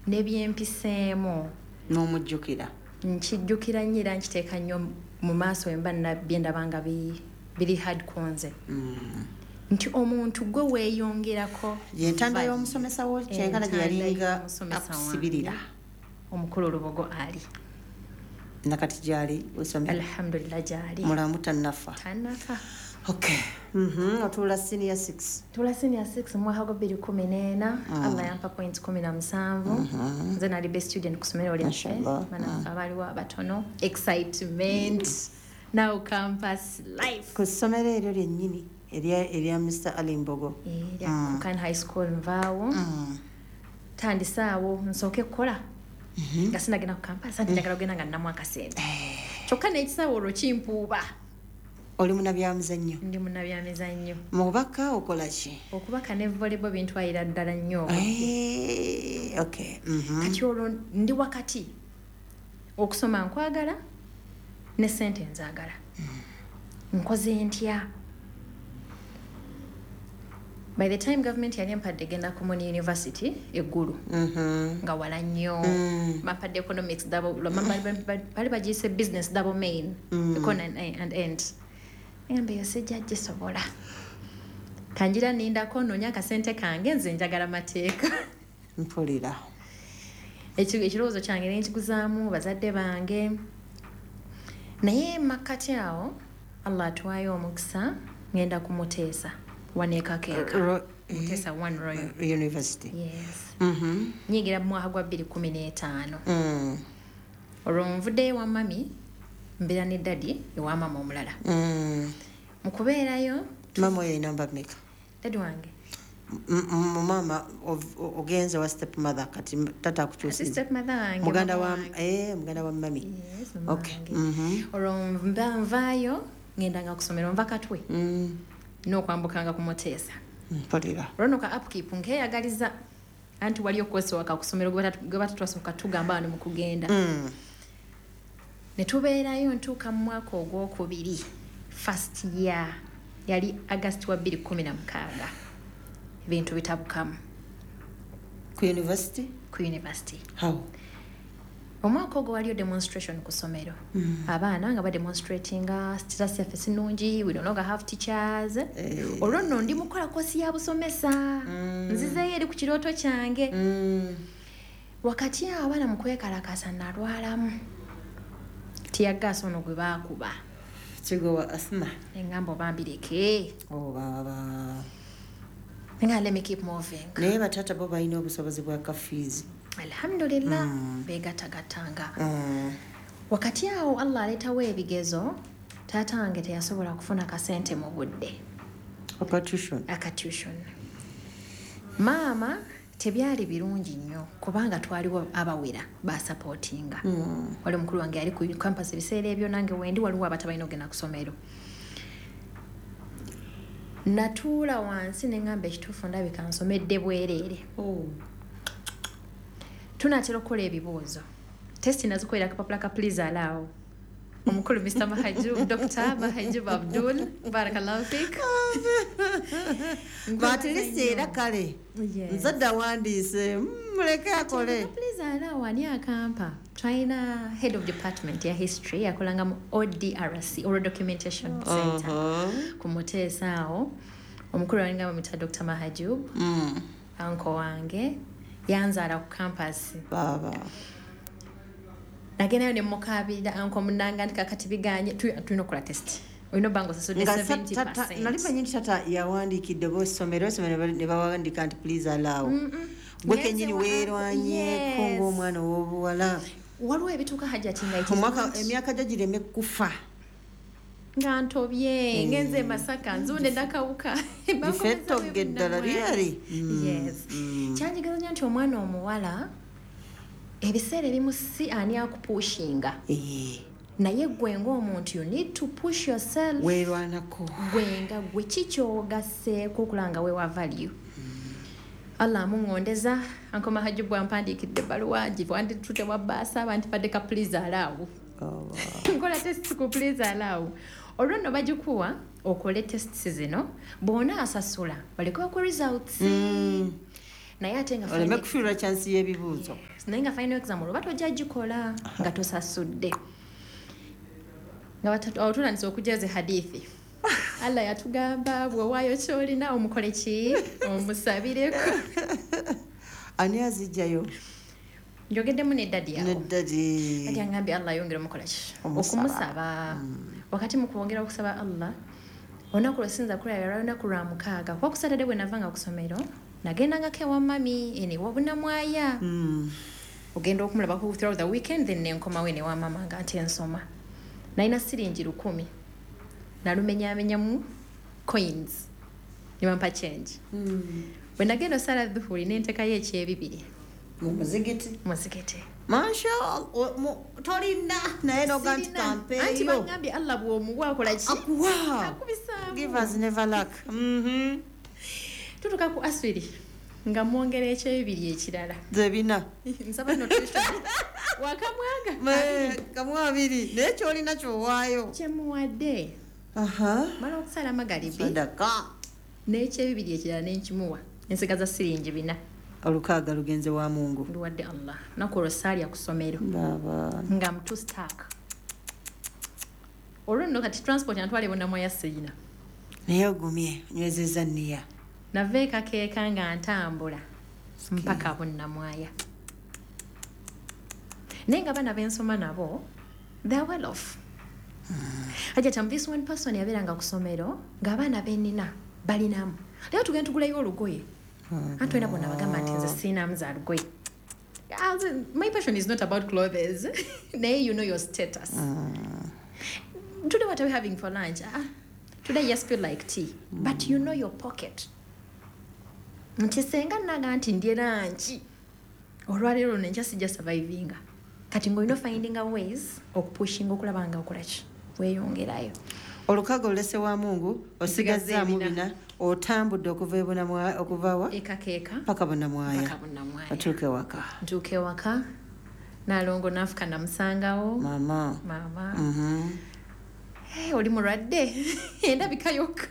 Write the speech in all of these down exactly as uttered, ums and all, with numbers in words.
ne byempiseemu n'omujjukira nkijjukira nnyo era nkiteeka nnyo mu maaso emba byendabanga biri hard konze nti omuntu gwe weeyongerako yentanda y'omusomesa wo kyenkana gye yalinga akusibirira omukulu olubogo ali nakati gyali osomera alhamdulillah gyali mulamu tannafa tannafa okay mhm otula senior six tula senior six mwaka gwa bbiri kumi n'ena Allah yampa point kumi na musanvu nze nali best student ku ssomero lyaffe mana abaliwo abatono excitement now campus life ku ssomero eryo lyennyini erya erya Mister Alimbogo erya ku Kan High School nvaawo tandisaawo nsooke kukola nga sinagenda ku campus andi njagala kugenda nga nnamu akasente kyokka n'ekisaawo olwo kimpuuba. Oli munabyamizannyo? Ndi munabyamizannyo. Mubaka okola ki? Okubaka ne volleyball bintwalira ddala nnyo. Eh, okay. Mhm. Kati olwo ndi wakati okusoma nkwagala ne sente nzaagala. Nkoze ntya? By the time government yali empadde genda ku Muni University eggulu mhm nga wala nnyo mapadde economics double bali bagise business double main economy and end ngambe yosejja gisobola kanjira nindako nonya akasente kange nze njagala mateeka mpulira ekyo ekirowoozo kyange n'ekiguzaamu bazadde bange naye makati awo Allah atuwaye omukisa ngenda kumuteesa Waneka Keka. Ro- Mutesa One Royal University. Yes. Mhm. Nyigira mu mwaka gwa bbiri kumi n'etaano. Mm. Olwo nvudde wa mami mbera ne daddy ewa mama omulala. Mm. Mu kubeerayo Mama ye namba meka. daddy wange. M- mama ogenze wa step mother kati tata kuchusi. Step mother wange. Muganda mama wa wange. eh muganda wa mami. Yes, mama Okay. wange. Mhm. Olwo mba nvaayo ngenda nga kusomera nva katwe. Mm. N'okwambukanga ku Muteesa. Mpulira. Olwo ka upkeep nkeyagaliza anti wali okwesoka ku ssomero gwe batatwasooka tugamba wano mu kugenda. Mm. Ne tubeerayo ntuuka mu mwaka ogwokubiri first year yali August wa bbiri kumi na mukaaga ebintu bitabukamu Ku university? ku university. How? Omwaka ogwo waliyo demonstration ku ssomero abaana nga bademonstratinga status yaffe sinungi we don't know have teachers olwo nno ndi mukola kosi ya busomesa nzizeeyo eri ku kirooto kyange Mm. wakati awo abaana mu kwekalakasa nalwalamu tiyaggaasa ono gwe baakuba Chigo wa asma. engamba obambireke Oh baba. nga let me keep moving. Naye batata bo balina obusobozi bwa kafizi. Alhamdulillah begatagattanga. Mm. Wakati awo Allah aletawo ebigezo taata wange teyasobola kufuna kasente mu budde Opa tuition. aka tuition. Maama tebyali birungi nnyo kubanga twaliwo abawera basupportinga. Mm. Wali mukulu wange ali ku campus ebiseera ebyo nange wendi waliwo abatabalina ogenda ku ssomero. Natuula wansi ne ngamba ekituufu ndabika nsomedde bwereere. Oh. Tunatera okukola ebibuuzo. Testi nazikolera akapapula ka please allow. Omukulu Mister Mahajub, Doctor Mahajub Abdul, barakallahu fik. But least era kale. Yes. Nzadda wandiise muleke akole. Please allow ani akampa. China head of department ya history yakolanga mu O D R C or documentation center. Uh-huh. Ku Muteesa awo. Omukulu wange bamuyita Doctor Mahajub. Mm. Anko wange yanzaala ku campus. Baba. Nagenayo ne mukabirira anko munanga ndika kati biganye tulina okukola test. Olina bango sasudde seventy percent. Nali manyi tata yawandiikidde b'essomero essomero ne bawandiika nti please allow. Gwe kennyini weerwanyeeko ng'omwana ow'obuwala. Waliwo ebituuka hajjati nga Omwaka emyaka gyo gireme kufa. nga ntobye ngenze Masaka nzunde ndakawuka Ife togge ddala lyali. Yes. Kyanjiganya nti omwana omuwala ebiseera ebimu si ani akupushinga Eh. naye gwe ng'omuntu you need to push yourself Weerwanako. gwe nga gwe kikyogasseeko okulanga weewa value. Allah amungondeza Uncle Mahajub ampandiikidde ebbaluwa givanditute wa bbaasa abantipade ka please allow. Oh, Nkola test ku please allow. Olwo nno bagikuwa okole tests zino boona asasula baleka ku results. Mm. naye ate nga oleme kufiirwa chance y'ebibuuzo naye nga final exam olwo batojja gikola nga tosasudde nga otulandisa okujaza hadithi Allah yatugamba bw'owaayo kyolina omukole ki omusabireko ani azijjayo njogeddemu neddadi yawo neddadi ati angambye Allah ayongera omukola ki okumusaba wakati mu kwongera okusaba Allah olunaku lwesinza kulaba lwa lunaku lwa mukaaga kuba kusatadde bwe navanga ku ssomero nagendangako ewa mami ene wabunamwaya ogenda okumulabako throughout the weekend then nenkomawo ene wa mama nga nti ensoma nalina siringi lukumi nalumenyamenyamu coins nibampa change bwe nagenda osala dhuhuri nentekayo ekyebibiri mumuzigiti muzigiti mashallah tolina naye noga nti kampeeyo anti bagambye Allah bw'omuwa akola ki akuwa akubisaamu give us never luck mhm tutuka ku aswiri nga mwongera ekyebibiri ekirala zebina nsaba notution wakamwaga kamwa abiri naye kyolina kyowaayo kyemuwadde aha mala okusala magalibi sadaka n'ekyebibiri ekirala nenkimuwa ensigaza siringi bina olukaaga lugenze wa Mungu luwadde Allah naku rosalia ku ssomero baba nga mtu stack olwo nno kati transport yantwale bonnamwaya siyina naye ogumye nywezezza nniya nava ekakeeka nga ntambula mpaka bonnamwaya naye nga bana bensoma nabo they're well off ajja tamu this one person yabeeranga ku ssomero ng'abaana bennina balinamu leero tugenda tugulayo olugoye anti wena bonna bagamba nti nze siinamu za lugoye my passion is not about clothes naye you know your status today what are we having for lunch ah, today just feel like tea but you know your pocket nti senga naga nti ndye lanchi olwaleero nenkya sijja survivinga kati ng'olina finding a ways okupushinga okulaba nga okola ki weeyongerayo olukaaga olulese wa Mungu osigazzaamu bina otambudde okuva ebunamwaya okuvawa ekakeeka paka bonnamwaya paka bonnamwaya otuuke waka ntuuke waka nalongo nafuka namusangawo mama mama mhm hey, oli mulwadde endabika yokka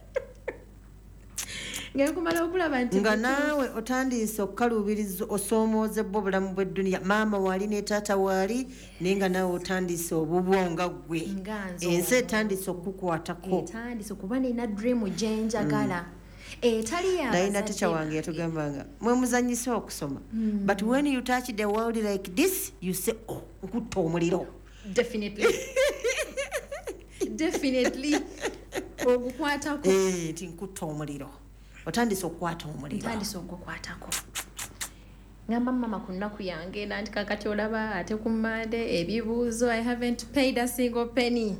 ngayokumala okulaba nti nga naawe otandise okukaluubiriza osoomoozebwa obulamu bw'edduniya maama waali ne taata waali naye nga naawe otandise obubwonga ggwe ensi etandise okukukwatako etandise okuba nina dream gyenjagala etali nayina techa wange yatugambanga mwe muzanyise okusoma but when you touch the world like this you say oh nkutta omuliro definitely definitely ogukwatako eh ti nkutta omuliro otandise okukwata omuliro otandise okukwatako ngamba mama ku nnaku yange nanti kakati olaba ate ku Monday ebibuuzo I haven't paid a single penny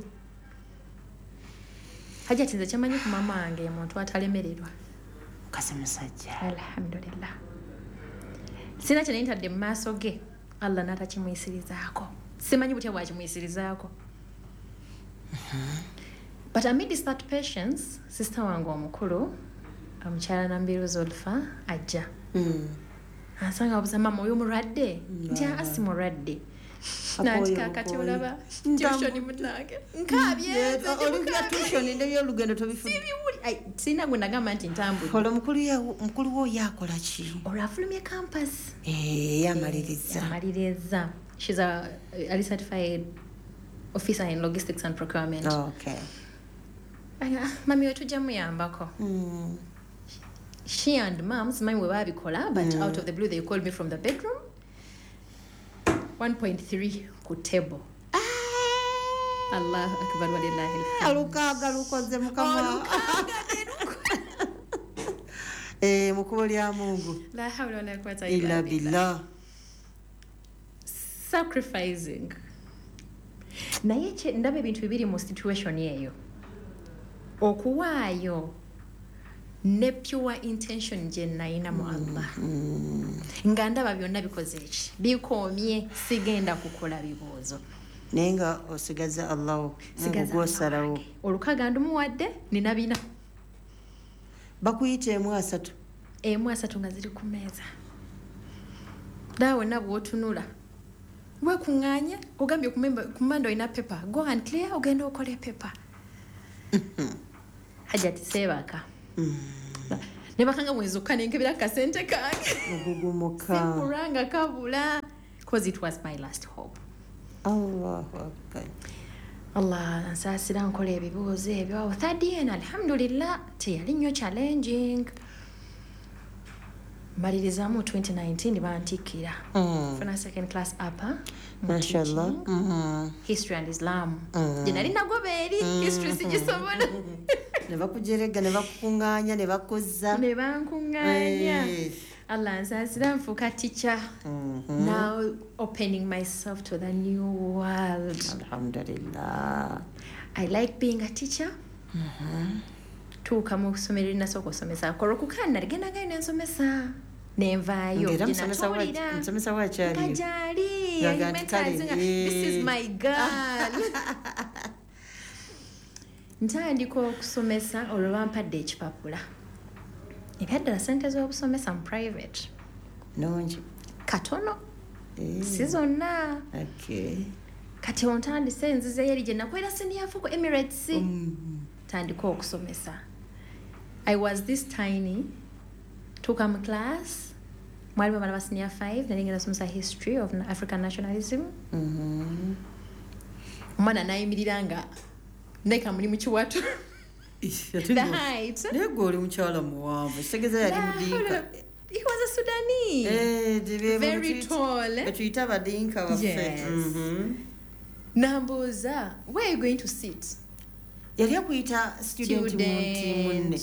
hajja tinze kyamanyi ku mama wange omuntu atalemererwa kasi musajja alhamdulillah sina kye nayintadde mu maaso ge Allah n'atakimwisirizaako simanyi butya bwakimwisirizaako but amidst that patience sister wange omukulu omukyala Nambiru Zulfa ajja asanga obuza mama oyo mulwadde nti asi mulwadde nanti kakati olaba tushoni munange nkabye olubya tushoni ndebyo olugendo tobifuza sina gwe nagamba nti ntambudde olwo mukulu wo yakola ki olwo afulumye campus yamaliriza yamaliriza she's a, a certified officer in logistics and procurement okay mami wetu jamuyambako mm. She and mom simanyi we babikola but mm. out of the blue they called me from the bedroom one point three ku table ah. Allah akbar walillahi alhamd alukaaga lukoze mukama eh mukubo lya Mungu la hawla wala quwwata illa billah sacrificing naye che ndabe bintu bibiri mu situation yeyo okuwaayo ne pure intention gye nayina mu Allah nga ndaba byonna bikoze eki bikomye sigenda kukola bibuuzo naye nga osigaza Allah gwosalawo olukaaga ndumuwadde nina bina bakuyita emu asatu emu asatu nga ziri ku meeza naawe na bw'otunula wekuŋŋaanye ogambye ku manda olina pepa go and clear ogenda okole pepa hajja tiseebaka ne bakanga mwezokka nenkebera kasente kange ogugumuka semuranga kabula because it was my last hope. Allahu akbar. Allah nsaasira nkola ebibuuzo ebyo awo third year alhamdulillah teyali nnyo challenging. Malirizamu twenty nineteen bantikira Mm. funa second class upper Mashallah. teaching, Mhm. history and Islam. Mm. Je nali nagoba eri history sigisobola Ne bakujerega ne bakukuŋŋaanya ne bakozza. ne bankuŋŋaanya. Eh. Allah nsaasira nfuuka teacher. Mhm. Now opening myself to the new world. Alhamdulillah. I like being a teacher. Tuuka mu ssomero erinasooka osomesa kolokukaana ligenda nensomesa nenvaayo Ng'era musomesa wa- ginatulira musomesa wa kyali? nga gyali Yaga nti kale, alimentanzinga this is eh. my girl. Ntandika okusomesa olwo bampadde ekipapula ebyaddala sente z'obusomesa mu private Nungi. katono Eh. si zonna Okay. kati ontandise enzize yeri gye nakwera siniyafu ku Emirates. Mm. Tandika okusomesa. I was this tiny. Tuuka mu class. Mwalimu abana ba senior five nali ngenda somesa history of African nationalism. Mhm. Omwana nayimirira nga ndeka muli mu kiwato. The height. Naye gwe oli mukyala muwanvu kitegeeza yali mudinka. He was a Sudanese. Eh, gye Very be- tall. betuyita abadinka baffe. Yes. Mhm. Nambuuza, where are you going to sit? Yali akuyita student munti munne.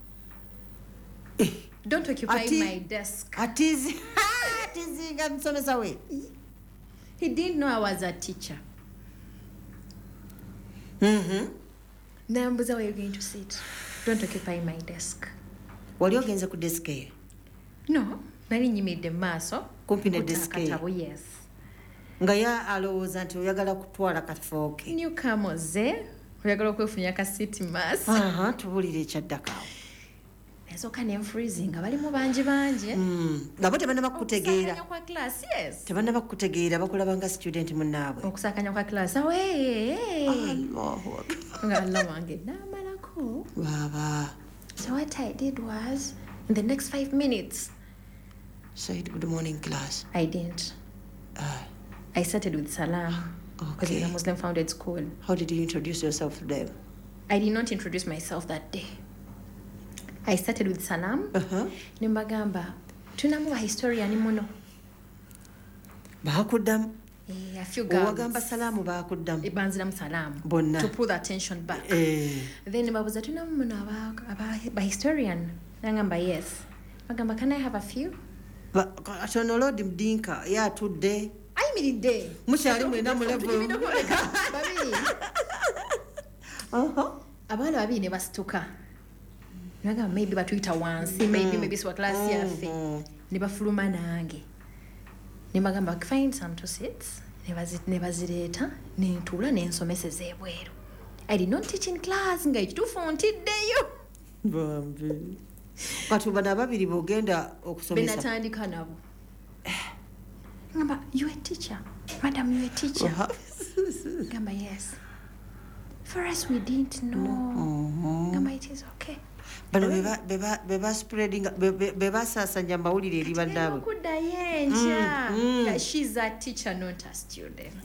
Don't occupy Ati- my desk. Atizi atizinga musomesa we. He didn't know I was a teacher. Mhm. Nambuuza, where are you going to sit? Don't occupy my desk. Wali ogenze ku desk ye? No, nali nyimiridde mu maaso. Kumpi ne Kuta desk ye? akatabo, yes. Nga ya alowooza nti oyagala kutwala kafo ke. Newcomers, eh? Oyagala okwefunya ka seat mu maaso. Aha, tubulire ekyaddakaawo. Nasooka ne nfreezing nga balimu bangi bangi. Mm. Nga bo tebannaba kukutegeera. Okusakanya kwa class, yes. Tebannaba kukutegeera bakulaba nga student munnaabwe. Okusakanya kwa class, awe, eh, eh. Allahu akbar. Nga Allah wange n'amalako. Baba. So what I did was, in the next five minutes, Said good morning class. I didn't. Ah, I started with salam. Because okay. it's a Muslim founded school. How did you introduce yourself to them? I did not introduce myself that day. I started with salam. Uh-huh. Nimbagamba, tunamu wa historian muno. Baakuddamu. Eh, a few girls. Owagamba salaamu baakuddamu. Banziramu salam. Bonna. To pull the attention back. Eh. Then babuza tunamu muno aba, aba, aba historian. Nangamba yes. Bagamba, can I have a few? Ba- Katono Lord Mdinka ye atudde. Ayimiridde. Mukyali mwena mu level. Babiri. Aha. Abana babiri ne basituka. Nagamba maybe batuyita wansi, maybe maybe siwa class yaffe. Ne bafuluma nange. Ne bagamba find some two seats. Ne bazi ne bazireeta, ne ntuula ne nsomeseza ebweru. I did not teach in class nga ekituufu ntiddeyo. Bambi. Kati bana babiri bogenda okusomesa. Benatandika nabo. Ngamba, you a teacher? Madam, you a teacher? Ngamba, yes. For us, we didn't know. Ngamba, it is okay. Bano beba beba beba spreading beba sasanya mawulire eri bannaabwe. Kuddayo enkya. She's a teacher, not a student.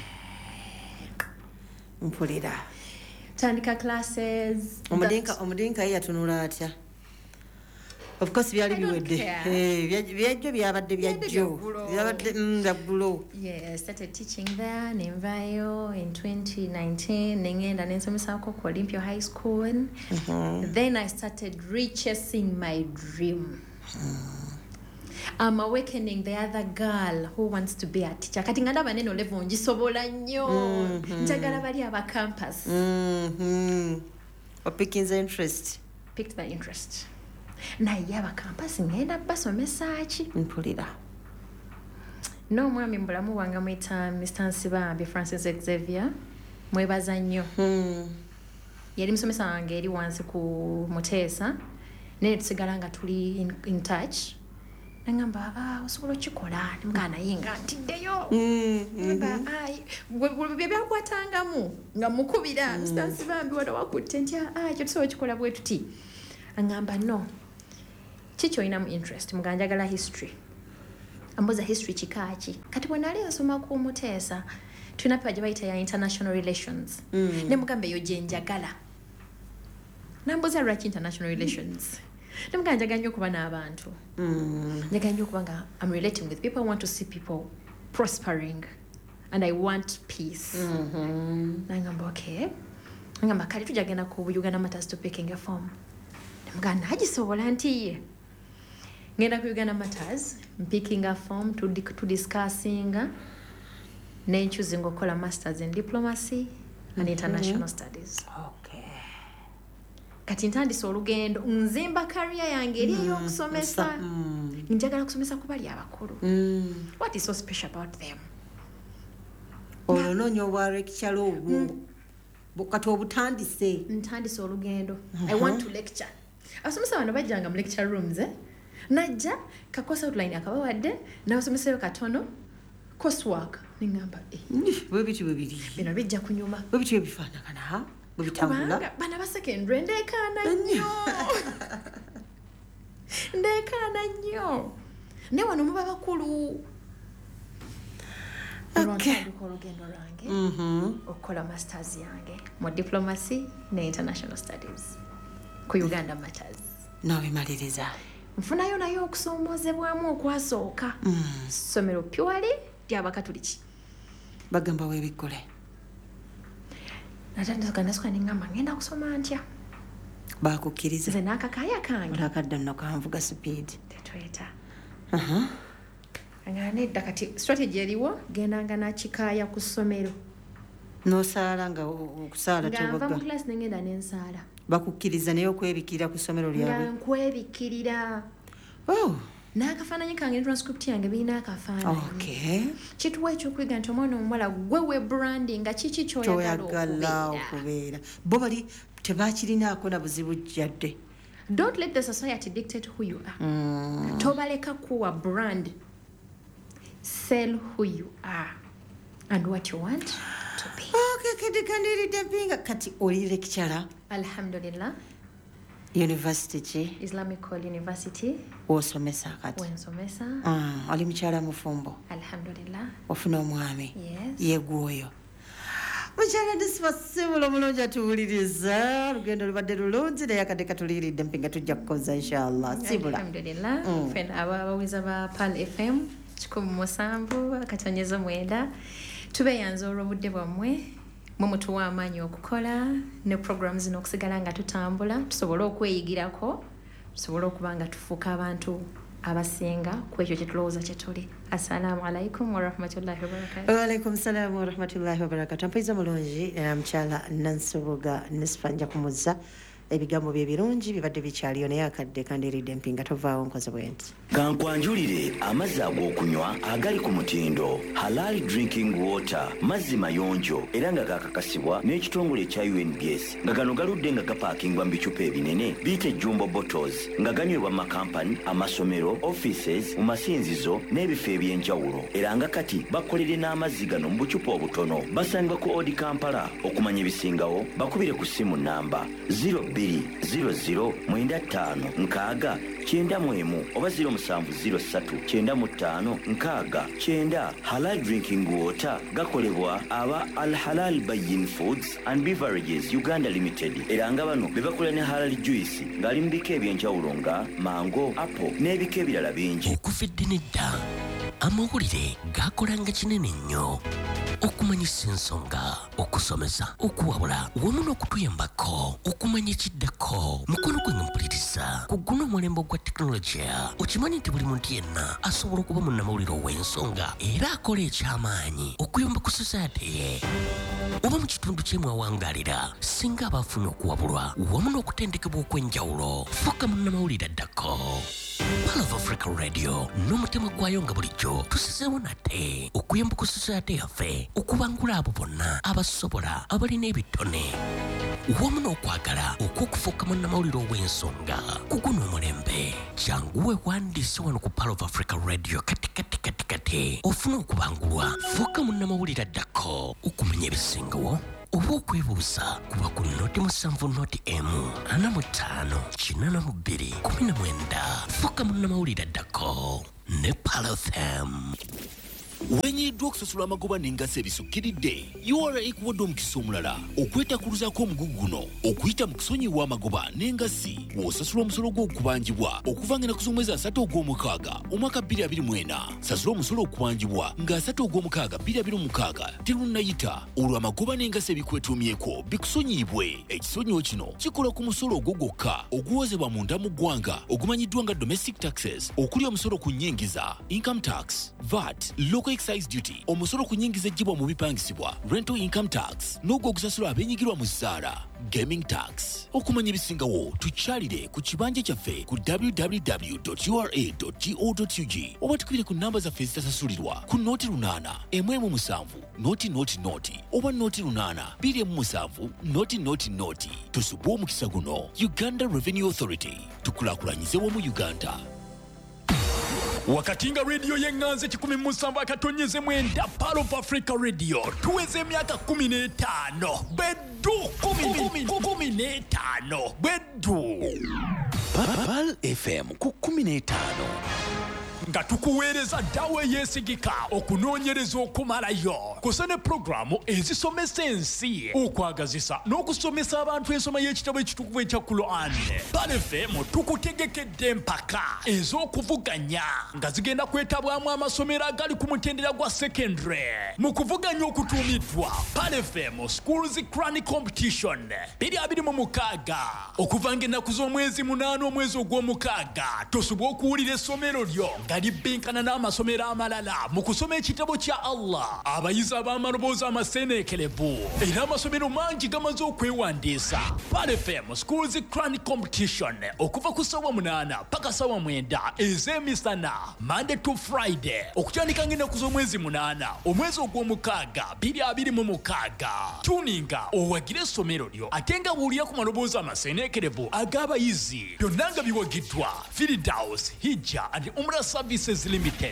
Mpulira. Tandika classes. Omudinka omudinka ye yatunula atya. Of course byali I don't biwedde. care. Eh byajjo byabadde byajjo. Byabadde ndaggulo. Yeah, I started teaching there in Envayo in twenty nineteen. Nengenda nensomesako ku Olympia High School. Then I started rechasing my dream. I'm awakening the other girl who wants to be a teacher. Kati nga ndaba neno level ngisobola nnyo. Njagala bali aba campus. Mhm. Opikins interest. Picked the interest. Naye aba campus ngenda basomesa ki? Mpulira. N'omwami mbulamu wange muyita Mister Nsibambi Francis Xavier. Mwebaza nnyo. Hmm. Yali musomesa wange eri wansi ku Muteesa. Naye tusigala nga tuli in, in touch. Nangamba, ah, osobola okikola. Nimugamba naye nga ntiddeyo. Namba, ai, bwe byakwatangamu nga mukubira. Mister Nsibambi wano wakutte nti, ah, ekyo tusobola okikola bwe tuti. Angamba, no. Chicho ina mu interest muganjagala history. Amboza history chikachi. Kati bwe nali nsoma ku Muteesa tuna paje bayita ya international relations. Mm. Ne mugambe yo jenjagala. Namboza lwaki international relations. Ne muganjaga nnyo kuba n'abantu. Mm. Njaga nnyo kuba nga I'm relating with people. I want to see people prospering and I want peace. Mhm. Nangamba okay. Nangamba kali tujagenda ku Uganda Matters to picking a form. Ne muganda hagisobola ntiye. Ngenda ku Uganda Matters, picking a form to, di to discussing and choosing okola masters in diplomacy and mm-hmm. international studies. Okay. Kati ntandise olugendo nzimba career yange eri y'okusomesa. Mm. Njagala kusomesa ku bali abakulu. Mm. What is so special about them? Olonoonya obwa lecture obwo. Bukati obutandise. Ntandise olugendo. I want to lecture. Abasomesa bano bajjanga mu lecture rooms eh? Najja kakosa outline akabawadde n'abasomesa katono coursework ningamba eh bwe biti bwe biti bino bijja kunyuma bwe biti ebifaanagana ha bwe bitambula bana ba secondary ndekaana nnyo ndekaana nnyo ne wano muba bakulu okay olugendo lwange mhm okola masters yange mu diplomacy ne international studies ku Uganda Matters n'obimaliriza nfunayo nayo okusoomozebwamu okwasooka mm. Somero purely ly'Abakatuliki bagamba weebikole natandika nasukka ningamba ngenda kusoma ntya baakukkiriza nze n'akakaaya kange olakadda nno kanvuga speed tetweta aha nga nedda kati strategy eriwo gendanga nakikaaya ku ssomero n'osaala nga okusaala tobaga nga nva mu class nengenda n'ensaala bakukkiriza naye okwebikirira ku ssomero lyabwe nga nkwebikirira oh n'akafaananyi kange ne transcript yange birina akafaananyi okay kituwa ekyokuyiga nti omwana omuwala gwe we branding nga kiki kyoyagala okubeera bo bali tebakirinaako na buzibu jjadde. Don't let the society dictate who you are. Mm. Tobaleka kuwa brand. Sell who you are and what you want to be. Okay, kidi kandiri debinga kati oli lecturer. Alhamdulillah. University chi? Islamic College University. Osomesa kati. Wensomesa. Ah, ali mchala mufumbo. Alhamdulillah. Ofuna omwami. Yes. Yegwoyo. Mchala disipasibulo mulonja tuwuliriza lugendo lubadde lulungi naye akadde katuliiridde mpinga tujja kukoza inshallah. Sibula. Alhamdulillah. Mm. Fena abawiza ba Pal F M kikumi musanvu akatonyeza mwenda tubeeyanza olw'obudde bwammwe mwe mutuwa amaanyi okukola ne programs zino okusigala nga tutambula tusobole okweyigirako tusobole okuba nga tufuuka abantu abasinga ku ekyo kye tulowooza kye tuli. Assalamu alaikum warahmatullahi wabarakatuh. Waalaikum salaam warahmatullahi wabarakatuh. Mpaiza mulungi mukyala Nansubuga Nisfanja kumuzza ebigambo bye birungi bibadde bikyaliyo naye akadde kandiridde mpinga tovaawo nkoze bwenti. Kankwanjulire amazzi ag'okunywa agali ku mutindo Halal Drinking Water mazzi mayonjo era nga gaakakasibwa n'ekitongole ekya U N B S nga gano galudde nga gapaakingwa mu bicupa ebinene biyite jumbo bottles nga ganywebwa mu makampani amasomero offices mu masinzizo n'ebifo eby'enjawulo era nga kati bakolere n'amazzi gano mu bucupa obutono basangibwa ku Odi Kampala. Okumanya ebisingawo bakubire ku ssimu namba zero bbiri zero zero mwenda ttaano nkaaga kyenda mu emu oba zero musanvu zero ssatu kyenda mu ttaano nkaaga kyenda. Halal Drinking Water gakolebwa aba Al Halal Bayin Foods and Beverages Uganda Limited era nga bano be bakola ne Halal Juice ng'ali mu bika eby'enjawulo nga mango, apple n'ebika ebirala bingi. Okufedde nedda amawulire gakolanga kinene nnyo okumanyisa ensonga okusomesa okuwabula wamu n'okutuyambako okumanya ekiddako mukono gwe mpuliriza ku guno omulembe gwa tekinologiya. Okimanyi nti buli muntu yenna asobola okuba munnamawulire ow'ensonga era akola ekyamaanyi okuyamba ku society ye oba mu kitundu kyemwawangaalira singa aba afuna okuwabulwa wamu n'okutendekebwa okw'enjawulo. Fuuka munnamawulire addako. Pal of Africa Radio n'omutima gwayo nga bulijjo tusizeewo nate okuyamba ku society yaffe okubangula abo bonna abasobola abalina ebitone wamu n'okwagala okw'okufuuka munnamawulire ow'ensonga ku guno omulembe. Jangu weewandiise wano ku Pal of Africa Radio kati kati kati kati ofuna okubangulwa. Fuuka munnamawulire addako okumanya ebisingawo oba okwebuuza kuba ku noti musanvu noti emu ana mu ttaano kinana mu bbiri kumi na mwenda fuka munnamawulire addako ne Palo F M. wenyiddwa okusasula amagoba n'engazi ebisukkiridde U R A ekuwadde omukisa omulala okwetakuluzaako omugugu guno okuyita mu kusonyiwa amagoba n'engazi w'osasula omusolo gw'okubanjibwa okuva ng'ennaku z'omwezi asatu ogw'omukaaga omwaka bbiri abiri mu ena. Sasula omusolo okubanjibwa nga asatu ogw'omukaaga bbiri abiri mu mukaaga terunnayita olwo amagoba n'engazi ebikwetuumyeko bikusonyiibwe. Ekisonyiwo kino kikola ku musolo ogwo gwokka oguwozebwa munda mu ggwanga ogumanyiddwa nga domestic taxes, okuli omusolo ku nnyingiza income tax, V A T, local excise duty, omusolo ku nnyingiza ejjibwa mu bipangisibwa rental income tax, n'ogwo ogusasula abenyigirwa mu zzaala gaming tax. Okumanya ebisingawo tukyalire ku kibanja kyaffe ku w w w dot u r a dot go dot u g oba tukubire ku namba zaffe ezitasasulirwa ku nooti lunaana emu emu musanvu nooti nooti nooti oba nooti lunaana bbiri emu musanvu nooti nooti nooti. Tusubwe omukisa guno. Uganda Revenue Authority, tukulaakulanyize wamu Uganda. Wakatinga radio yenganze kikumi musanvu akatonyeze mwenda Palo of Africa Radio tuweze emyaka kumi n'etaano beddu kumi n'etaano beddu Pal F M ku kumi n'etaano nga tukuweereza ddawo eyeesigika okunoonyereza okumalayo kusa ne pulogulaamu ezisomesa ensi okwagazisa n'okusomesa abantu ensoma y'ekitabo ekitukuvu ekya Quran. Pal F M tukutegekedde empaka ez'okuvuganya nga zigenda kwetabwamu amasomero agali ku mutendera gwa secondary mu kuvuganya okutuumiddwa Pal F M Schools Quran Competition bbiri abiri mu mukaaga okuva ng'ennaku z'omwezi munaana omwezi ogw'omukaaga. Tosobwa okuwulira essomero lyo nga libinkana n'amasomero amalala mu kusoma ekitabo kya Allah. Abayizi ab'amaloboozi amaseeneekerevu era amasomero mangi gamaze okwewandiisa. Pal F M Schools Quran Competition okuva ku ssaawa munaana paka ssaawa mwenda ez'emisana Monday to Friday okutandika ng'ennaku z'omwezi munaana omwezi ogw'omukaaga bbiri abiri mu mukaaga. Tuninga owagire essomero lyo ate nga buulira ku maloboozi amaseeneekerevu ag'abayizi. Byonna nga biwagiddwa Firdaus Hijja and Umrah Services Limited.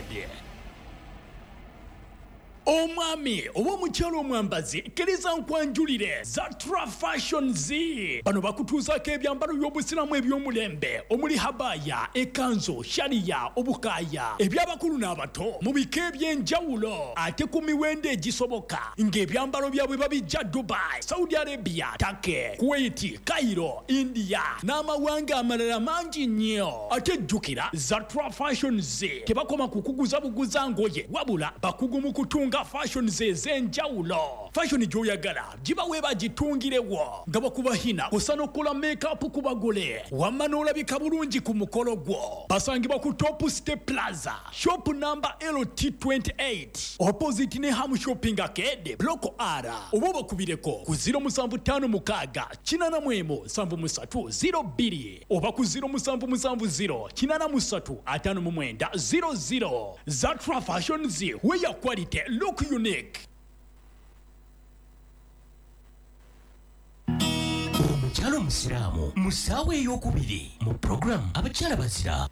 Omwami oba omukyalo omwambazi kkiriza nkwanjulire Zatra Fashion Z. Bano bakutuusaako ebyambalo by'obusiramu eby'omulembe omuli habaya, ekanzo, shariya, obukaaya, eby'abakulu n'abato mu bika eby'enjawulo ate ku miwendo egisoboka ng'ebyambalo byabwe babijja Dubai, Saudi Arabia, Turkey, Kuwait, Cairo, India n'amawanga amalala mangi nnyo. Ate jjukira Zatra Fashion Z tebakoma kukuguza buguza ngoye wabula bakugu mu kutunga fashion ze z'enjawulo. Fashion gy'oyagala giba weeba gitungirewo nga bakubahina kusa n'okola make-up ku bagole wamma n'olabika bulungi ku mukolo gwo. Basangibwa ku Top Step Plaza shop number L T twenty-eight opposite ne Ham Shopping Arcade Block R oba bakubireko ku zero musanvu ttaano mukaaga kinana mu emu nsanvu musatu zero bbiri oba ku zero musanvu musanvu zero kinana musatu ataano mu mwenda zero zero. Zatra Fashion Z, where your quality look unique. Omukyalo omusiraamu mu ssaawa ey'okubiri mu pulogulaamu abakyala bazira.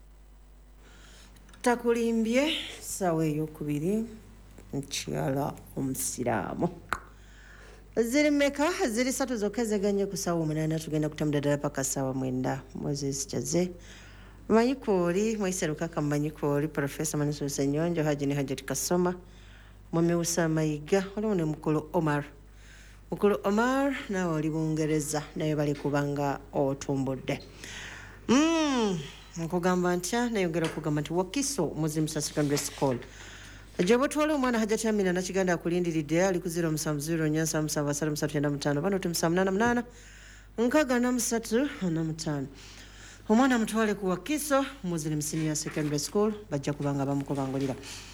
Takulimbye ssaawa ey'okubiri mukyala omusiraamu. Ziri mmeka? Ziri ssatu zokka ezeganye ku ssaawa omunaana. Tugenda kutambula ddala paka ssaawa mwenda. Moses Kyaze Manyikooli Moise Lukaka Manyikooli Professor Manuso Senyonjo Haji ne Hajati Kasoma Mwami Usa Mayiga waliwo ne Mukulu Omar. Mukulu Omar naawe oli Bungereza naye bali kubanga otumbudde. Mm, nkugamba ntya nayogera okugamba nti Wakiso Muzimsa Secondary School. Jobo twala omwana Hajati Amina na Kiganda akulindiridde ali ku zero musanvu zero nyansa musanvu asatu musatu kyenda mutaano bano tumusa munaana munaana nkaaga na musatu na mutaano. Omwana mutwale ku Wakiso Muslim Senior Secondary School bajja kubanga bamukubangulira.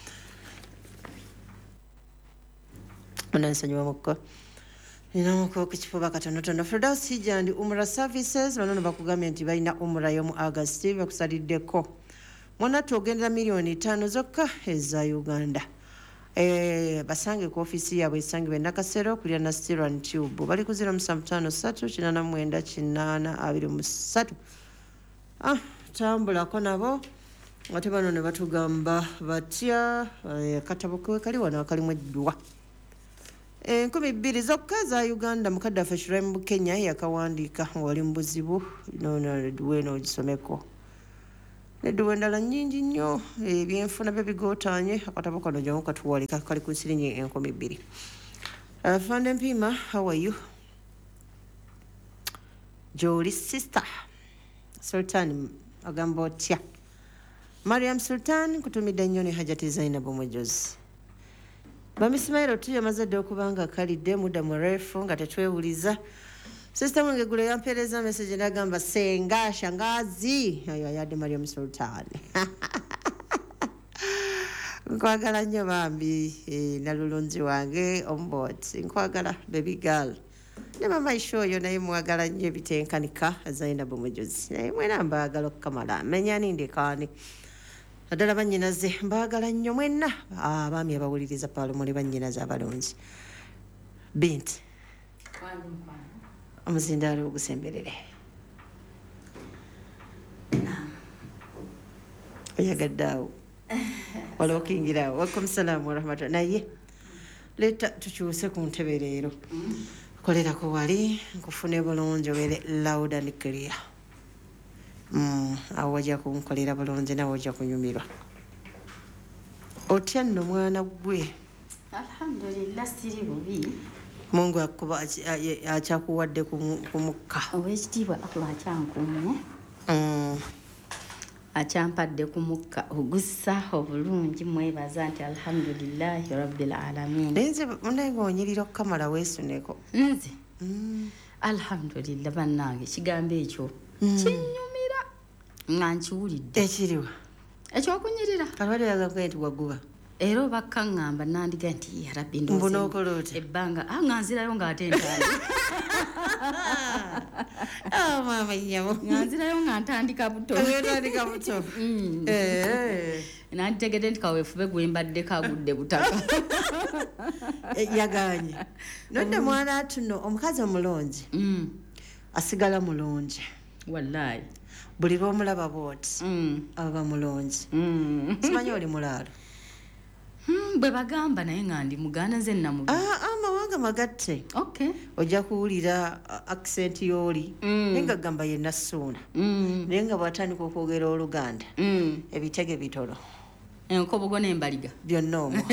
Munansonyiwa mukko. Nina mukko ku kifuba katonotono. Firdaus Hijja and Umrah Services bano bakugambye nti balina umrah y'omu August bakusaliddeko. Mwana tuogendera milioni ttaano zokka eza Uganda. Eh, basange ku ofisi yaabwe esangibwa e Nakasero kulya na Steel and Tube. Bali ku zero musanvu ttaano ssatu kinana mwenda kinaana abiri mu ssatu. Ah, tambulako nabo ate bano ne batugamba batya eh, katabo ke kali wano akalimu eddwa. enkumi bbiri zokka za Uganda mukadde waffe Shirem mu Kenya yakawandiika wali mu buzibu nono Redwena ogisomeko Redwena endala nnyingi nnyo ebyenfuna bye bigotaanye akatabo kano gyamu katuwalika kali ku nsirinyi enkumi bbiri. Fande Mpima, how are you? Joli's sister Sultan agamba otya. Mariam Sultan kutumidde nnyo ne Hajati Zainabu Mujozi. Bamisimairo tu yamaze dde okubanga kalidde muda murefu nga tetwewuliza. Sister wange gule yampeereza message n'agamba senga shangazi ayo ayadde Mariam Sultan. Nkwagala nnyo bambi e, nalulunzi wange ombot nkwagala baby girl ne mama ishoyo naye mwagala nnyo ebitenkanika Zainabu Mujozi naye mwena mbaagala okukamala menya nindekani naddala bannyinaze mbaagala nnyo mwenna abaami abawuliriza paalo muli bannyinaze abalungi Binti omuzindaalo ogusemberere oyagadde awo waliwo okingirawo wakum salaamu warahmatullahi naye leeta tukyuse ku ntebe leero kolerako wali nkufune bulungi obeere loud and clear mm, awo wajja kunkolera bulungi nawe ojja kunyumirwa otya nno mwana gwe alhamdulillah siri bubi Mungu akuba akyakuwadde ku mukka owekitiibwa Allah akyankuumye mm. Achampadde ku mukka ogussa obulungi mwebaza nti alhamdulillahi rabbil alamin. Nze munange onyirira okukamala weesuneko. Nze mm. Alhamdulillah bannange kigambo ekyo mm. Kinyumira nga nkiwulidde. Ekiriwa ekyokunyirira kalwadde yagambye nti waguba era obakkaŋŋamba nandiga nti ya rabbi ndoze mbunokola otya ebbanga nga nzirayo ng'ate ntandika oh mama nyamo nga nzirayo nga ntandika buto ntandika buto eh nanditegedde nti kaweefube gwe mbadde kagudde butaka yaganye nodde mwana atuno omukazi omulungi asigala mulungi wallahi buli lw'omulaba bw'oti aba mulungi simanyi oli mulaalo Hmm, bwe bagamba naye nga ndi mugaana nze namubi. Ah, amawanga magatte. Okay. Ojja kuwulira accent y'oli naye nga gamba ye Nassuuna naye nga bw'atandika okwogera Oluganda ebitege bitono enkobogo n'embaliga byonna omwo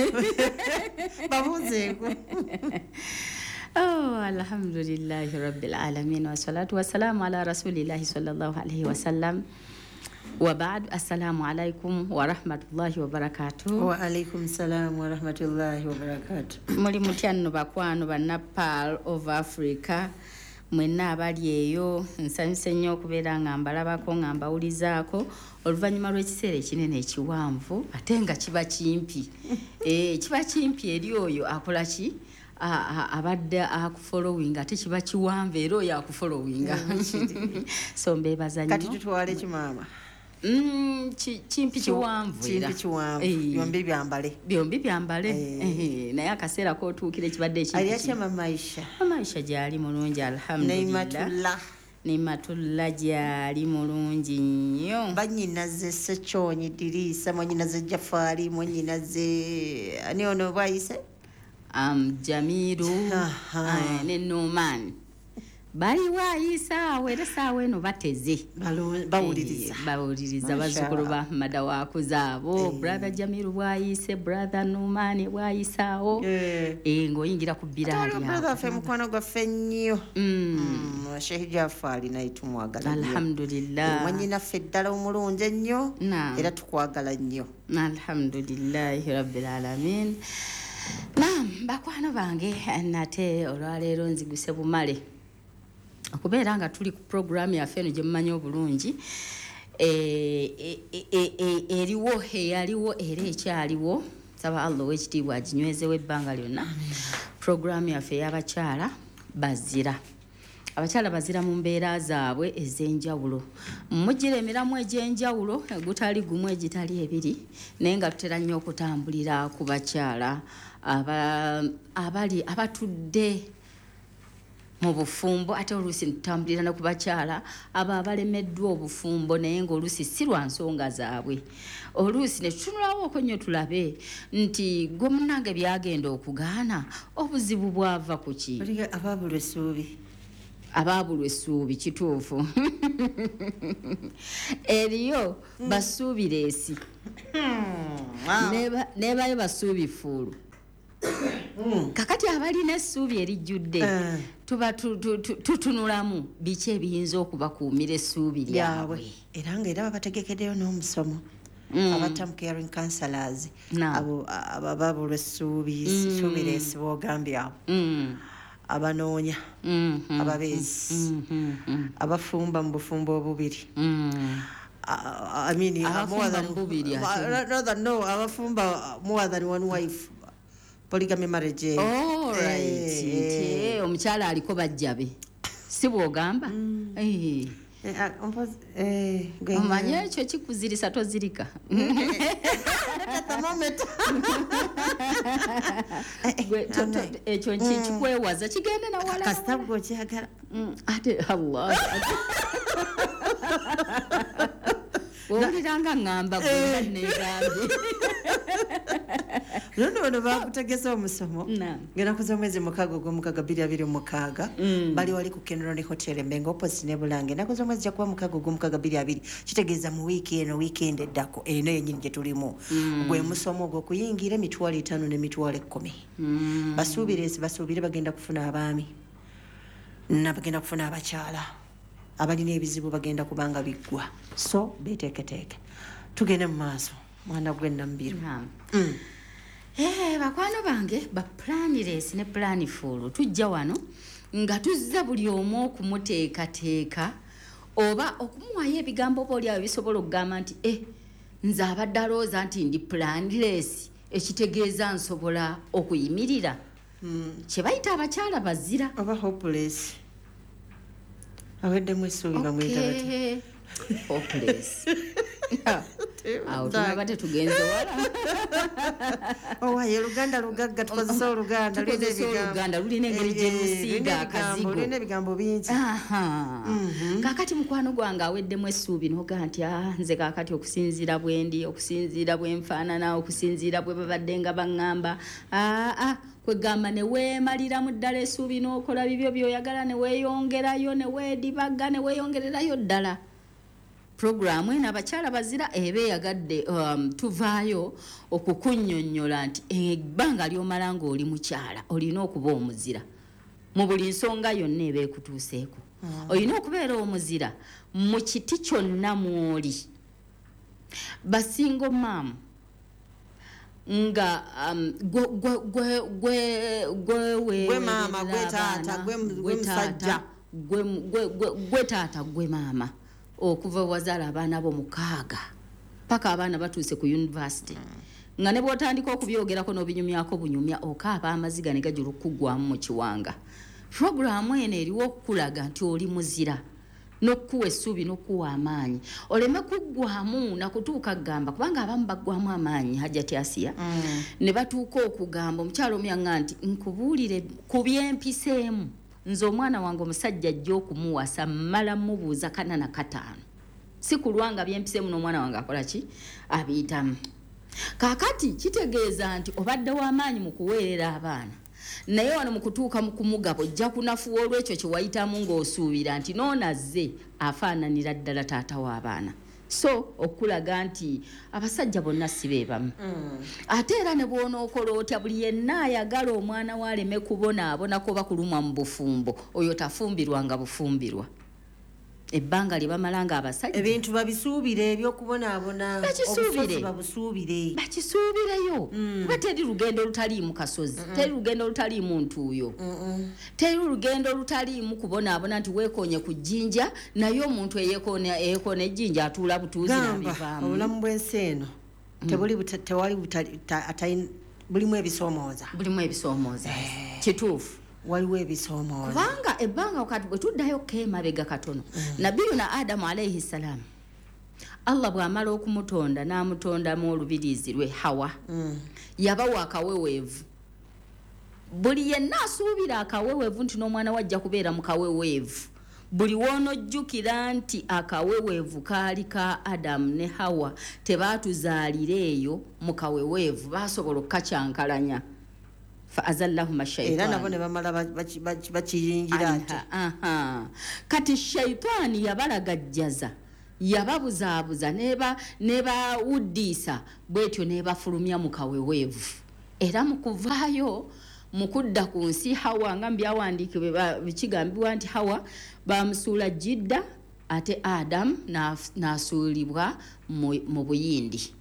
babuuzeeko. Oh, alhamdulillahi rabbil alamin wa salatu wa salamu ala rasulillahi sallallahu alaihi wa sallam. Wa ba'd, assalamu alaikum wa rahmatullahi wa barakatuh. Wa alaikum salam wa rahmatullahi wa barakatuh. Muli mutya nno bakwano banna Pearl of Africa mwenna abali eyo nsanyuse nnyo okubeera nga mbalabako nga mbawulizaako oluvannyuma lw'ekiseera ekinene ekiwanvu ate nga kiba kimpi eh kiba kimpi eri oyo akola ki abadde akufollowing ate kiba kiwanvu era oyo akufollowinga so mbeebaza nnyo kati tutwale kimaama Mm, chi, chimpi chiwanvu chimpi chiwanvu hey. Byombi byambale byombi byambale hey. Naye akaseera kootuukire kibadde ekimpi ali atya mama Aisha mama Aisha gyali mulungi alhamdulillah Neimatullah Neimatullah gyali mulungi nnyo bannyinaze Ssekyonyi Dirisa mwannyinaze Jafari mwannyinaze ani ono bwayise um, Jamiru uh, ne Numan bali waayisa wera saawa eno bateze bawuliriza bawuliriza bazzukulu ba Ahmada waakuzaabo brother Jamiru bwayise brother Numani bwayisaawo eh ng'oyingira ku biraali awo brother ffe mukwano gwaffe nnyo Sheikh Jafari naye tumwagala alhamdulillah mwannyinaffe ddala omulungi ennyo era tukwagala nnyo alhamdulillahi rabbil alamin. Naam bakwano bange nate olwaleero nziguse bumale okubeera nga tuli ku programu yaffe eno gye mumanyi obulungi eriwo eyaliwo era ekyaliwo saba Allah w'ekitiibwa aginywezewo ebbanga lyonna programu yaffe y'abakyala bazira abakyala bazira mu mbeera zaabwe ez'enjawulo mujjira emiramu egy'enjawulo egutali gumu egitali ebiri naye nga tutera nnyo okutambulira ku bakyala abali abatudde mu bufumbo ate oluusi ntambulira ne ku bakyala abo abalemeddwa obufumbo naye ng'oluusi si lwa nsonga zaabwe oluusi ne tutunulawo nnyo tulabe nti gwe munnange byagenda okugaana obuzibu bwava ku ki abaabulwa essuubi abaabulwa essuubi kituufu eriyo basuubireesi nebayo basuubifuulu kakati abalina essuubi erijjudde tuba tutunulamu biki ebiyinza okubakuumira essuubi lyabwe era ngaera babategekeddeyo n'omusomo abatam caring counselors abo abaabulwa essuubi suubireesi boogambye abo abanoonya ababeezi abafumba mu bufumbo obubiri I mean more than rather no abafumba more than one wife polygamy marriage all right eh omukyala aliko bajjabe si bwogamba eh eh omanye ekyo kikuzirisa tozirika ekyo kikwewaza kigende na wala kastabgo kyagala ate Allah wuliranga ngamba gwe negambye nono bano bakutegesa omusomo ngenda kuza omwezi mukaaga ogw'omukaaga bbiri abiri mukaaga bali wali ku Kenron Hotel Mbenga opposite ne Bulange nakuza omwezi jakuba mukaaga ogw'omukaaga bbiri abiri kitegeeza mu wiiki eno wiikendi eddako eno yennyini gye tulimu gwe musomo ogw'okuyingira emitwalo etaano n'emitwalo ekkumi basuubireesi basuubire bagenda kufuna abaami nabagenda kufuna abakyala abalina ebizibu bagenda kubanga biggwa so beteeketeeke tugende mu maaso mwana gwe Nambiru Eh bakwano bange ba planires ne planiful tujja wano nga tuzza buli omu okumuteekateeka oba okumuwayo ebigambo boli abo bisobola okugamba nti eh nze abadde alowooza nti ndi planires ekitegeeza nsobola okuyimirira kye bayita abakyala bazira oba hopeless aweddemu essuubi bamuyita bati hopeless awo tunabate tugenze wala owaye oluganda lugagga tukozesa oluganda oluganda lulina engeri gye lusiiga akazigo lulina ebigambo bingi kaakati mukwano gwange aweddemu essuubi noga nti nze kaakati okusinziira bwendi okusinziira bwenfaanana okusinziira bwe babadde nga baŋŋamba aa kwegamba ne weemaliramu ddala essuubi n'okola bibyo by'oyagala ne weeyongerayo ne weedibaga ne weeyongererayo ddala programu ena abakyala bazira ebe yagadde um, tuvaayo okukunnyonnyola nti ebbanga ly'omala ng'oli mukyala olina okuba omuzira mu buli nsonga yonna eba ekutuuseeko olina okubeera omuzira mu kiti kyonna mw'oli basingo maamu nga um, gwe gwe gwe gwe gwe mama gwe taata gwe musajja gwe gwe taata gwe mama okuva wazaala abaana bo mukaaga paka abaana batuuse ku university nga ne bw'otandika okubyogerako n'obinyumyako bunyumya okaaba amaziga ne gajula okuggwamu mu kiwanga programu eno eriwo okukulaga nti oli muzira n'okkuwa essuubi n'okkuwa amaanyi oleme kuggwamu nakutuuka kugamba kubanga abamu baggwamu amaanyi Hajjati Asiya ne batuuka okugamba omukyalo omuyanga nti nkubuulire ku byempiseemu nze omwana wange omusajja ajja okumuwasa mmala mubuuza kana na kataano si kulwanga byempiseemu n'omwana wange akola ki abiyitamu kaakati kitegeeza nti obadde w'amaanyi mu kuweerera abaana naye wano mu kutuuka mu kumugabo ojja kunafuwa olw'ekyo kye wayitamu ng'osuubira nti noonazze afaananira ddala taata w'abaana so okulaga nti abasajja bonna si be bamu ate era ne bw'onookola otya buli yenna ayagala omwana we aleme kubonaabonako oba kulumwa mu bufumbo oyo tafumbirwanga bufumbirwa ebbanga lye bamalanga abasajja ebintu babisuubire ebyokubonaabona obusozi babusuubire bakisuubireyo kuba teri lugendo olutaliimu kasozi teri lugendo olutaliimu ntuuyo teri lugendo olutaliimu kubonaabona nti weekoonye ku jjinja naye omuntu eyeekoona ejjinja atuula butuuzi n'abivaamu obulamu bw'ensi eno tebuli tewali bulimu ebisoomooza bulimu ebisoomooza kituufu waliwo ebisoomooza kubanga ebbanga kati bwe tuddayo keemabega katono nabbiyu na Adamu alayhi salaamu Allah bw'amala okumutonda n'amutondamu olubiriizi lwe Hawa yabawa akaweweevu buli yenna asuubira akaweweevu nti n'omwana wajja kubeera mu kaweweevu buli woonojjukira nti akaweweevu kaali ka Adamu ne Hawa tebaatuzaalira eyo mu kaweweevu baasobola okukacyankalanya fa azallahuma shaytan era nabo ne bamala bakiyingira ati aha kati shaytaani yabalagajjaza yababuzaabuza neba neba uddiisa bwetyo nebafulumya mu kaweweevu era mu kuvaayo mu kudda ku nsi Hawa nga mbyawandiikibwe bikigambibwa nti Hawa bamusuula Jidda ate Adam n'asuulibwa mu Buyindi.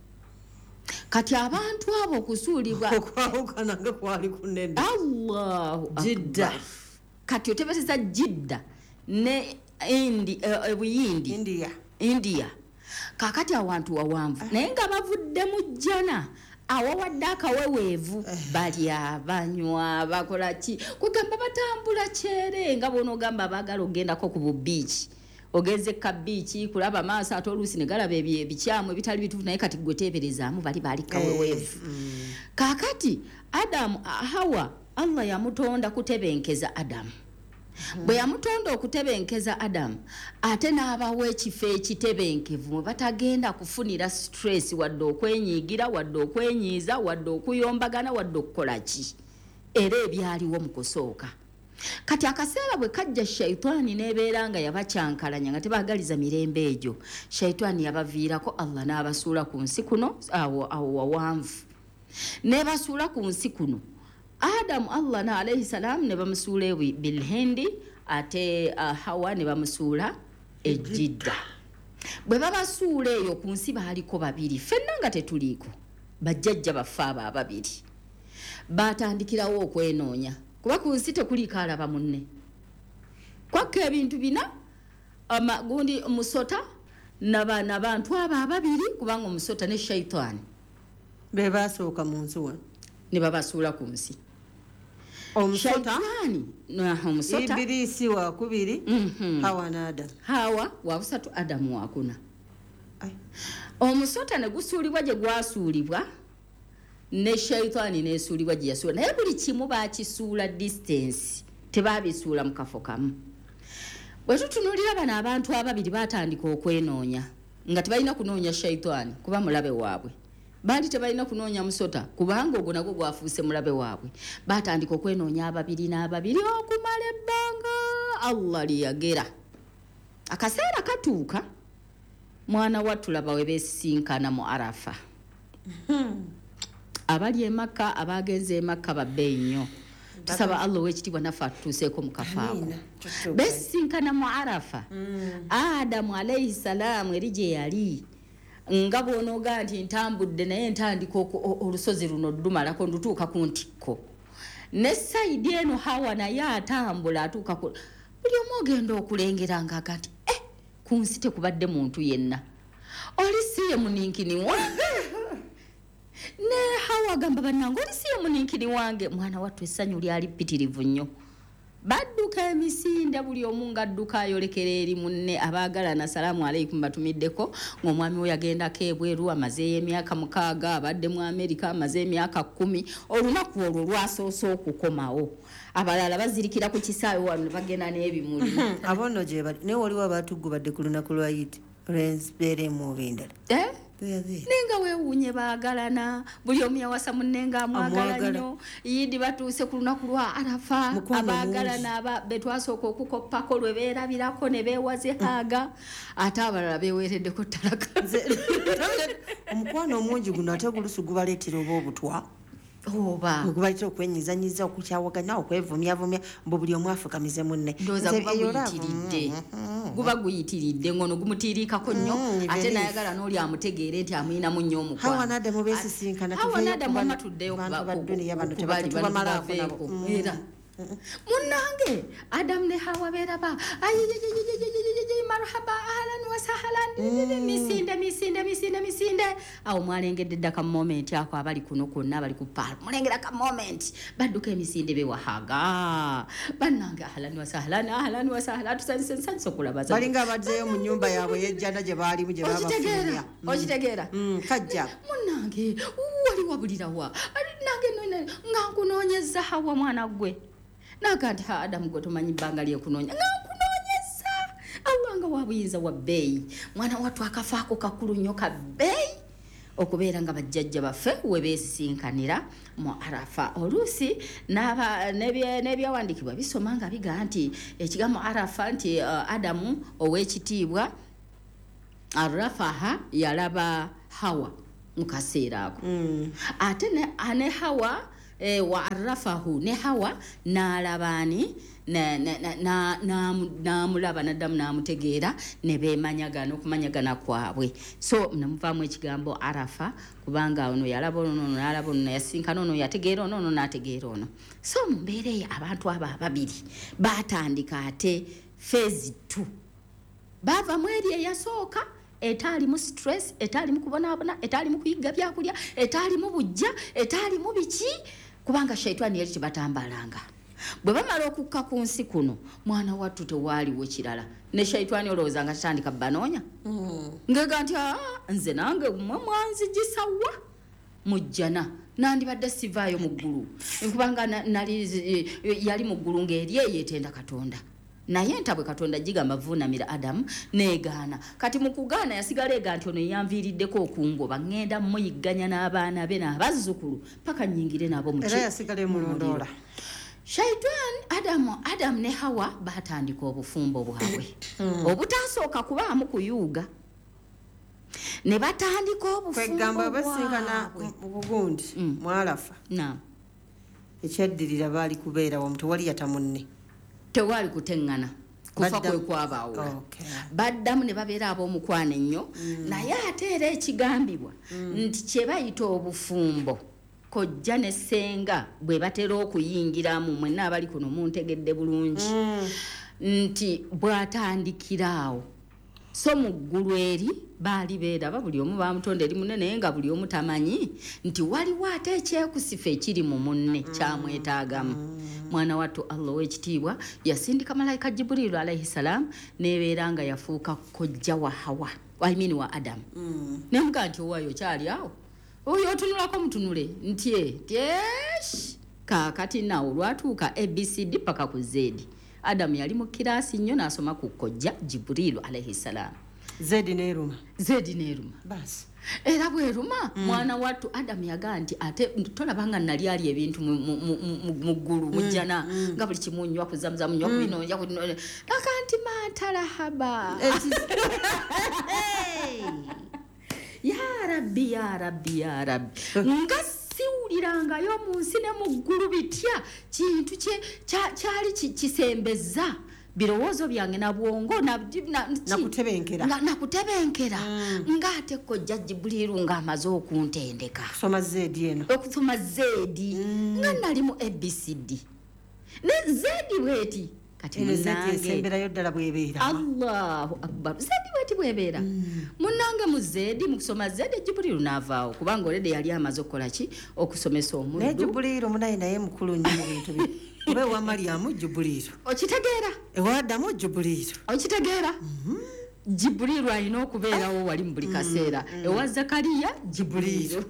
Kati abantu abo okusuulibwa okwawukana nga kwali kunene Allahu Jidda kati otebeseza Jidda ne Indi uh, Buyindi India India kakati awantu wawanvu uh. naye nga bavudde mu jjana awawadde akaweweevu balya banywa bakola ki kugamba batambula kyere nga bono gamba baagala ogendako ku bubiiki ogeze ka biiki kulaba maaso ate oluusi ne galaba ebikyamu ebitali bituufu naye kati gwe teeberezaamu bali baali kaweweevu mm. kaakati Adamu Hawa Allah yamutonda kutebenkeza Adamu mm. bwe yamutonda okutebenkeza Adamu ate n'abawa ekifo ekitebenkevu mwe batagenda kufunira stress wadde okwenyiigira wadde okwenyiiza wadde okuyombagana wadde okukola ki era ebyaliwo mu kusooka. Kati akaseera bwe kajja shaytaani nebeera nga yabacyankalanya nga tebaagaliza mirembe egyo shaytaani yabaviirako Allah n'abasuula ku nsi kuno awo awo wawanvu nebasuula ku nsi kuno Adamu Allah na alayhi salam ne bamusuula ewi bilhindi ate uh, Hawa ne bamusuula ejidda bwe babasuula eyo ku nsi baaliko babiri ffenna nga tetuliiko bajjajja baffe abo ababiri baatandikirawo okwenoonya kuba ku nsi tekuliiko alaba munne kwakka ebintu bina gundi musota n'abaana bantu abo ababiri kubanga omusota ne shaytaani be baasooka mu nsi wano ne babasuula ku nsi omusota omusota Ibilisi wa kubiri mm -hmm. Hawa na Adamu Hawa wa busatu Adamu wa kuna omusota ne gusuulibwa gye gwasuulibwa ne shaytaani nesuulibwa gye yasuula naye buli kimu baakisuula distance tebaabisuula mu kafo kamu. Bwe tutunuulira bano abantu ababiri baatandika okwenoonya nga tebalina kunoonya shaytaani kuba mulabe waabwe baali tebalina kunoonya musota kubanga ogwo nagwo gwafuuse mulabe waabwe baatandika okwenoonya ababiri n'ababiri okumala ebbanga Allah liyagera akaseera katuuka mwana wattulaba we beesisinkana mu Arafa abali e Makka abagenze e Makka babbe nnyo tusaba Allah w'ekitiibwa naffe atutuuseeko mu kafaako beesisinkana mu Arafa Adamu alayhi salaamu eri gye yali nga bw'onooga nti ntambudde naye ntandika olusozi luno lumalako ndutuuka ku ntikko ne sayidi eno Hawa naye atambula atuuka ku buli omu ogenda okulengera ng'aga nti eh ku nsi tekubadde muntu yenna oli si ye muninkini wange ne Hawa agamba bannange oli si ye muninkini wange mwana wattu essanyu lyali ppitirivu nnyo badduka emisinde buli omu ng'adduka ayolekera eri munne abaagalana salaamu aleikum batumiddeko ng'omwami we yagendako ebweru amazeeyo emyaka mukaaga abadde mu Amerika amaze emyaka kkumi olunaku olwo lwasoose okukomawo abalala bazirikira ku kisaawe wano bagenda n'ebimuli abo nno gye bali naye waliwo abaatuggubadde ku lunaku lwa Yidi olw'embeera endala eh nenga weewuunye baagalana buli omu yawasa munne nga amwagala nnyo Yidi batuuse ku lunaku lwa Arafa abaagalana aba be twasooka okukoppako lwe beerabirako ne beewaze haaga ate abalala beeweereddeko ttalaka omukwano omungi guno ate gulusu gubaleetera oba obutwa oba ogubaleetera okwenyizanyiza okukyawagana okwevumyavumya mbu buli omu afukamize munne ndowooza guba guyitiridde guba guyitiridde ngono gumutiiriikako nnyo ate nayagala n'oli amutegeere nti amuyinamu nnyo omukwano Hawa n'Adamu beesisinkana Hawa n'Adamu amatuddeyo kubaliko era munange Adamu ne Hawa beeraba marhaba ahlan wa sahlan misinde misinde misinde misinde awo mwalengedde dda ka moment ako abali kuno konna abali ku paal mulengera ka moment badduka emisinde bewahaga bannange ahlan wa sahlan ahlan wa sahlan tusanise nsanise okulaba balinga abaddeyo mu nnyumba yaabwe yejjana gye baalimu gye babafulumya okitegeera kajja munange wali wabulirawa nange nga nkunoonyeza onoonyeza Hawa mwana gwe naga nti Adamu gwe tomanyi bbanga lyekunoonya ngakunoonyeza Allah nga wabuyinza wa bbeeyi mwana wattu akafaako kakulu nnyo ka bbeeyi okubeera nga bajjajja baffe we beesisinkanira mu Arafa oluusi n'ebyawandiikibwa bisoma nga bigaa nti ekigambo Arafa nti uh, Adamu ow'ekitiibwa Arafaha yalaba Hawa mu kaseera ako mm. ate ne, ne Hawa e, wa Arafahu ne Hawa n'alabaani n'amulaba n'addamu n'amutegeera ne beemanyagana okumanyagana kwabwe so namuvaamu ekigambo Arafa kubanga ono yalaba ono ono n'alaba ono yasinkana ono yategeera ono ono n'ategeera ono so mu mbeera eyo abantu abo ababiri baatandika ate phase two baava mu eri eyasooka etaalimu stress etaalimu kubonaabona etaalimu kuyiga byakulya etaalimu bujja etaalimu biki kubanga shaitani yali kibatambalanga bwe bamala okukka ku nsi kuno mwana wattu tewaaliwo kirala ne shaitani olowooza nga tatandika banoonya mm. ngega nti nze nange mwe mwanzigisawa mujjana nandibadde sivaayo mu ggulu kubanga nali yali mu ggulu ng'eri eyo etenda Katonda naye entabwe Katonda gigamba vuunamira Adamu neegaana kati mu kugaana yasigala ega nti ono yanviiriddeko okungoba ngenda muyigganya n'abaana be n'abazzukulu paka nnyingire nabo mu era yasigala emulondoola Shaitani Adamu Adamu ne Hawa baatandika obufumbo bwabwe mm. obutasooka kubaamu kuyuuga ne batandika obufumbo kwegamba basinkana mu bugundi mm. mu Arafa na ekyaddirira baali kubeera wamu tewali yata munne tewali kuteŋŋana kufa kwe kwabaawula okay. baddamu ne babeera ab'omukwana ennyo mm. naye ate era ekigambibwa mm. nti kye bayita obufumbo kojja ne ssenga bwe batera okuyingiramu mwenna abali kuno muntegedde bulungi mm. nti bw'atandikiraawo so mu ggulu eri baali beeraba buli omu baamutonda eri munne naye nga buli omu tamanyi nti waliwo ate ekyekusifa ekiri mu munne kyamwetaagamu mm. mwana wattu Allah w'ekitiibwa yasindika malayika Jibrilu alayhi salam neebeera nga yafuuka kojja wa Hawa I mean wa Adamu mm. nemuga nti owaayo kyali awo oyo otunulako mutunule nti tyesh kaakati naawo lwatuuka A B C D paka ku Z Adamu yali mu kiraasi nnyo n'asoma ku kojja Jibrilu alayhi salam Z neeruma Z neeruma basi era bweruma mm. mwana wattu Adamu yagaa nti ate tolabanga nali ali ebintu mu ggulu mujjana mm, mm. nga buli kimu nnywa kuzamuzamu nnyo mm. kubinoonya kubinoonya nakanti mantalahaba ya rabbi ya rabbi ya rabbi nga siwulirangayo mu nsi ne mu ggulu bitya kintu kyali kisembeza birowoozo byange na bwongo nakutebenkera nakutebenkera ng'ate kojja Jibrilu ng'amaze okuntendeka kusoma zeedi eno okusoma zeedi nga nali mu A B C D ne zeedi bweti kati munange esemberayo ddala bwebeera Allahu akbar zeedi bweti bwebeera munange mu zeedi mu kusoma zeedi Jibrilu n'avaawo kubanga olede yali amaze okukola ki okusomesa omuntu ne Jibrilu munaye naye mukulu nnyo mu bintu bye oba ewa Mariyamu Jibrilu okitegeera ewa Adamu Jibrilu okitegeera Jibrilu alina okubeerawo wali mu buli kaseera ewa Zakariya Jibrilu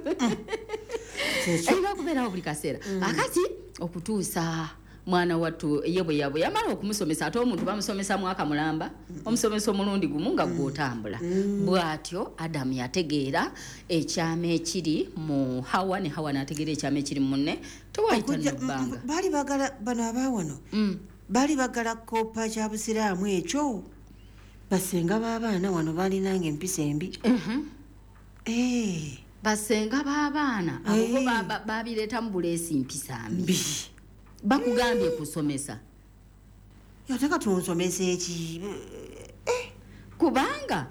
alina okubeerawo buli kaseera akati okutuusa mwana wattu ye bwe yabwe yamala okumusomesa ate omuntu bamusomesa mwaka mulamba omusomesa omulundi gumu nga gwotambula bw'atyo Adamu yategeera ekyama ekiri mu Hawa ne Hawa n'ategeera ekyama ekiri mu munne tewayita n'ebbanga baali bagala bano abaawano baali bagala kkopa kya busiraamu ekyo basenga b'abaana wano baalinanga empisa embi basenga b'abaana abo baabireetamu buleesi mpisa mbi bakugambye kusomesa yateka tunsomesa eki kubanga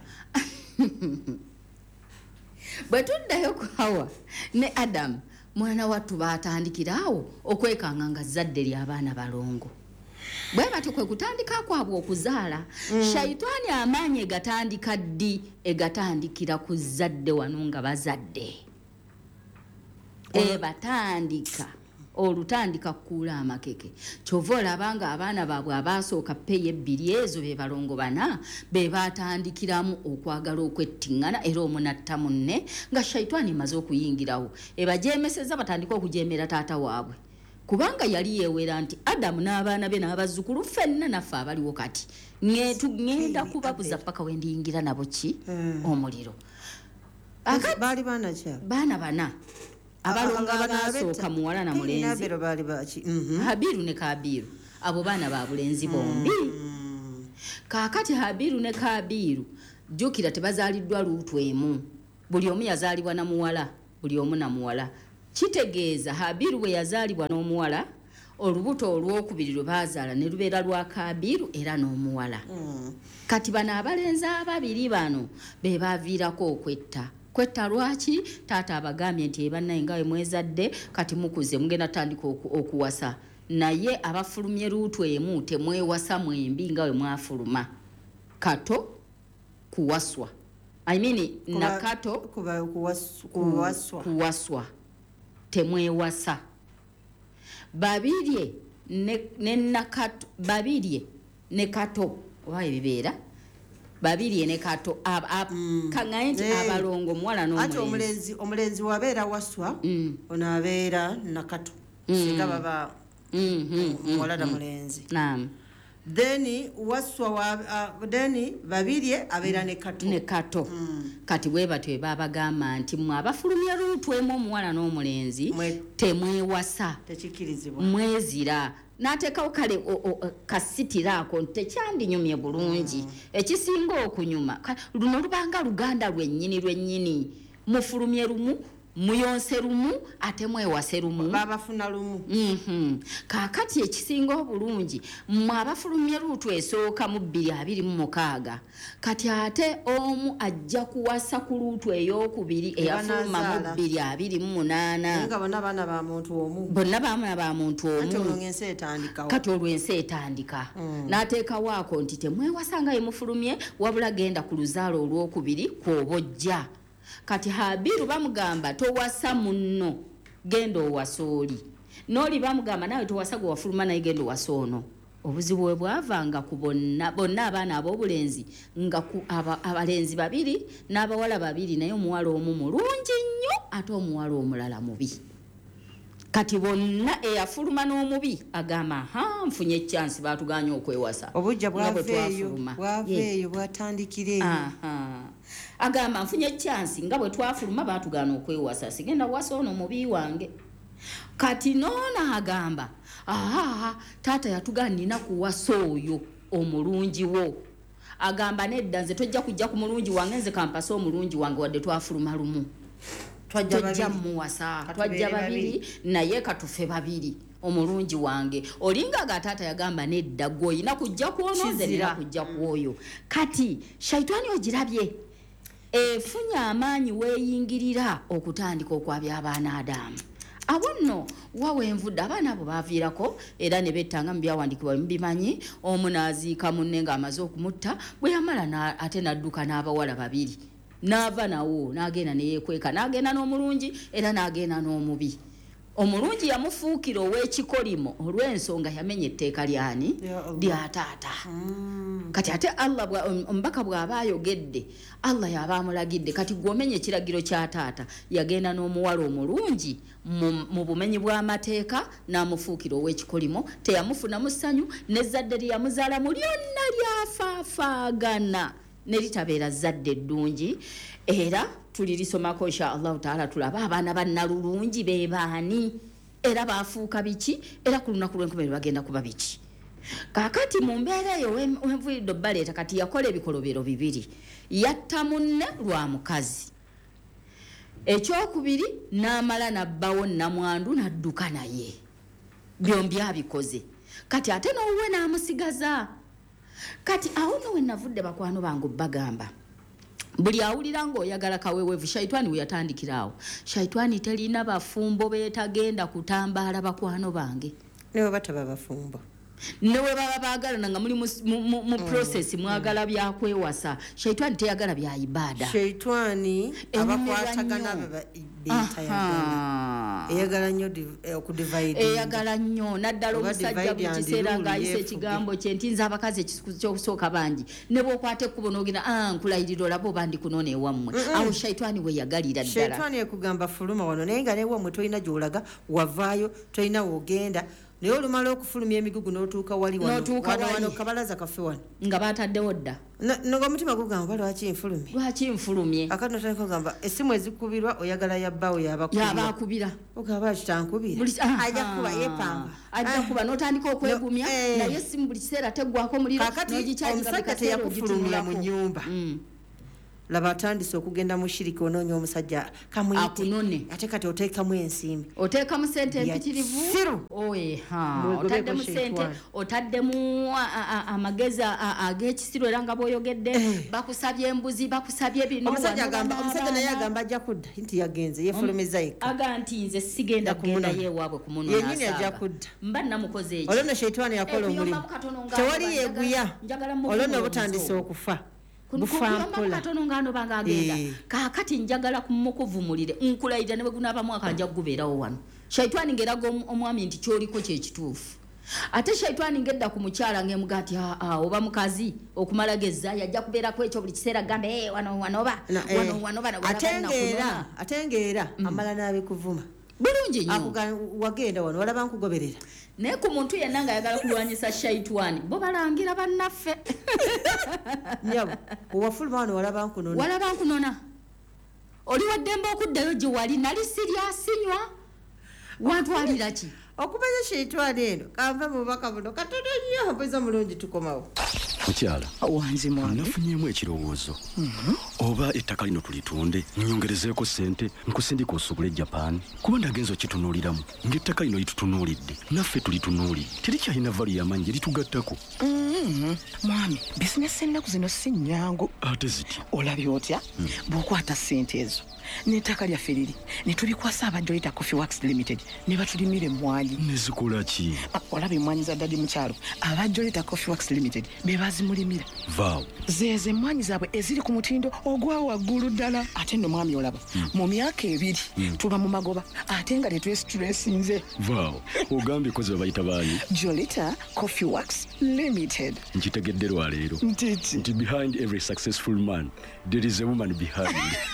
bwe tuddayo ku Hawa ne Adamu mwana wattu baatandikiraawo okwekanga nga zadde ly'abaana balongo bwe batyo kwe kutandika kwabwe okuzaala shaitani amaanyi egatandika ddi egatandikira ku zadde wano nga bazadde ebatandika olutandika kuula amakeke kyova olabanga abaana baabwe abaasooka peeyi ebbiri ezo be balongo bana be baatandikiramu okwagala okwettiŋŋana era omunatta munne nga shaitani emaze okuyingirawo ebajeemeseza batandika okujeemera taata waabwe kubanga yali yeewera nti Adamu n'abaana be n'abazzukulu ffenna naffe abaliwo kati ngenda kubabuza paka wendiyingira nabo ki omuliro baali baana ki baana bana abalongo abaasooka muwala na mulenzi Habiru ne Kabiru abo baana ba bulenzi bombi kaakati Habiru ne Kabiru jjukira tebazaaliddwa luutu emu buli omu yazaalibwa na muwala buli omu na muwala kitegeeza Habiru bwe yazaalibwa n'omuwala olubuto olwokubiri lwe baazaala ne lubeera lwa Kabiru era n'omuwala kati bano abalenzi ababiri bano be baaviirako okwetta kwetta lwaki taata abagambye nti ebannaye nga we mwezadde kati mukuze mugenda tandika okuwasa naye abafulumye luutu emu temwewasa mwembi nga we mwafuluma kato kuwaswa I mean nakato kuba kuwaswa kuwaswa temwewasa babirye ne, ne nakato babirye ne kato wae bibeera babirye ne kato ab, ab, mm. kangaenti hey. Abalongo muwala n'omulenzi ate omulenzi omulenzi wabeera waswa mm. onaabeera nakato mm. singa baba mm, mm, muwala na mm, mulenzi naam then waswa wa uh, then babirye abeera ne kato ne kato mm. kati bwe batwe babagamba nti mwe abafulumya luutu emu omuwala n'omulenzi temwewasa tekikirizibwa mwezira n'ateekawo kale kasitira ako tekyandinyumye bulungi mm. ekisinga okunyuma luno lubanga luganda lwennyini lwennyini mufulumye lumu muyonse lumu ate mwewase lumu babafuna lumu mhm kaakati ekisinga obulungi mwe abafulumye luutu esooka mu bbiri abiri mu mukaaga kati ate omu ajja kuwasa ku luutu ey'okubiri eyafuluma mu bbiri abiri mu munaana nga bonna baana ba muntu omu bonna baana ba muntu omu ensi etandikawo kati olw'ensi etandika mm. n'ateekawo ako nti temwewasa nga ye mufulumye wabula genda ku luzaalo olw'okubiri kw'obojja kati Habiru bamugamba towasa munno gendo wasooli noli bamugamba nawe towasa gwe wafuluma naye gendo wasoono obuzibu bwe bwavanga ku bonna bonna abaana ab'obulenzi nga ku aba, abalenzi babiri n'abawala babiri naye omuwala omu mulungi nnyo ate omuwala omulala mubi kati bonna eyafuluma n'omubi agamba ha nfunye ekyansi baatuganya okwewasa obujja bwaveeyo bwaveeyo bwatandikira eyo agamba nfunye ekyansi nga bwe twafuluma baatugana okwewasa sigenda wasa ono mubi wange kati noona agamba aha taata yatugana nina kuwasa oyo omulungi wo agamba nedda nze tojja kujja ku mulungi wange nze kampasa omulungi wange wadde twafuluma lumu twajja muwasa twajja babiri naye katufe babiri omulungi wange olinga gataata yagamba nedda gwoyina kujja kwonoze nira kujja kwoyo kati shaitani ogirabye efunya amaanyi weeyingirira okutandika okwabya abaana Adamu abo nno wawe envudde abaana abo baaviirako era ne bettanga mu byawandikibwa mubimanyi omu n'aziika munne ng'amaze okumutta bwe yamala ate n'adduka n'abawala babiri n'ava nawo n'agenda ne yeekweka n'agenda n'omulungi era n'agenda n'omubi omulungi yamufuukira ow'ekikolimo olw'ensonga yamenya etteeka lyani lya taata mm. kati ate Allah omubaka bw'aba ayogedde Allah yaba amulagidde kati gw'omenya ekiragiro kya taata yagenda n'omuwala omulungi mu bumenyi bw'amateeka n'amufuukira ow'ekikolimo teyamufunamu ssanyu n'ezzadde lyeyamuzaalamu lyonna lyafaafaagana ne litabeera zadde ddungi era tulirisomako insha Allahu taala tulaba abaana bannalulungi be baani era baafuuka biki era ku lunaku lw'enkomerero bagenda kuba biki kaakati mu mbeera eyo wenvuiridde obbaleeta kati yakola ebikolobero bibiri yatta munne lwa mukazi ekyokubiri n'amala nabbawo namwandu n'adduka naye byombi abikoze kati ate n'owuwe n'amusigaza kati awo nno we navudde bakwano bange bagamba buli awulira ng'oyagala kaweweevu shaitani we yatandikiraawo shaitani terina bafumbo beetagenda kutambaala bakwano bange newe bataba bafumbo newe baba baagalana nga muli mu process mwagala byakwewasa shaitani teyagala bya ibada shaitani abakwatagana beetayagala aha eyagala nnyo okudivide eyagala nnyo naddala omusajja buli kiseera ng'ayisa ekigambo kye nti nze abakazi ekyokusooka bangi ne bw'okwata ekkubo n'ogenda ah nkulayirira olaba oba ndi kunoona ewammwe awo shaitani we yagalira ddala shaitani ekugamba fuluma wano naye nga newammwe tolina gy'olaga wavaayo tolina woogenda naye olumala okufulumya emigugu n'otuuka wali wano kabalaza kaffe wano nga baataddewo dda nga omutima gugamba lwaki nfulumye lwaki nfulumye akati notandika ogamba essimu ezikubirwa oyagala yabbaawo yabaakubira ogamba kitankubira ajja kuba yepanga ajja kuba n'otandika okwegumya naye essimu buli kiseera teggwako muliro omusajja teyakufulumira mu nnyumba laba atandise okugenda mu shiriki onoonya omusajja kamuyite ate kati oteekamu ensimbi oteekamu sente empitirivu otaddemu sente otaddemu amagezi ag'ekisiru era nga bw'oyogedde bakusabye embuzi bakusabye bino omusajja naye agamba ajja kudda nti yagenze yefulumizza yekka aga nti nze sigenda kugenda yeewaabwe ku muno yennyini ajja kudda mba namukoze eki olwo nno sheitani yakola omulimu tewali yeeguya olwo nno butandise okufa katono ngano banga agenda kakati njagala kumukuvumulire nkulayira ne bwegunaaba mwaka nja kubeerawo wano shaitani ngeraga omwami nti kyoliko kyekituufu ate shaitani ngedda ku mukyala ngemuga ati oba mukazi okumala geza yajja kubeerako ekyo buli kiseera gambe wano wanoba ate ngaera amala n'abikuvuma bulungi nnyo wagenda wano walaba nkugoberera naye ku muntu yenna nga ayagala kulwanyisa shaitani bo balangira bannaffe nyabo owafuluma wano walaba nkunona walaba nkunona oli waddembe okuddayo gye wali nali siryasinywa wantwalira ki okumanya shaitani eno kanva mu bubaka buno katono nnyo mpeza mulungi tukomawo mukyala wanzi mwange nafunyeemu ekirowoozo oba ettaka lino tulitunde nnyongerezeeko ssente nkusindika osubule japan kuba ndagenza okitunuuliramu ng'ettaka lino litutunuulidde naffe tulitunuulidde terikyalina valu yamanyi gye litugattako mwami bizinesi ennaku zino si nnyangu ate ziti olabye otya bw'okwata ssente ezo n'ettaka lyaffe liri ne tulikwasa abajolita coffee works limited ne batulimira emmwanyi nezikola ki olabye emmwanyi za ddadi mukyalo abajolita coffee works limited be bazimulimira vaawo zeeze emmwanyi zaabwe eziri ku mutindo ogwa waggulu ddala ate nno mwami olaba mu myaka ebiri tuba mu magoba ate nga tetwesitulesinze vaawo ogambye kozi babayita baani jolita coffee works limited nkitegedde lwaleero ntiti nti behind every successful man there is a woman behind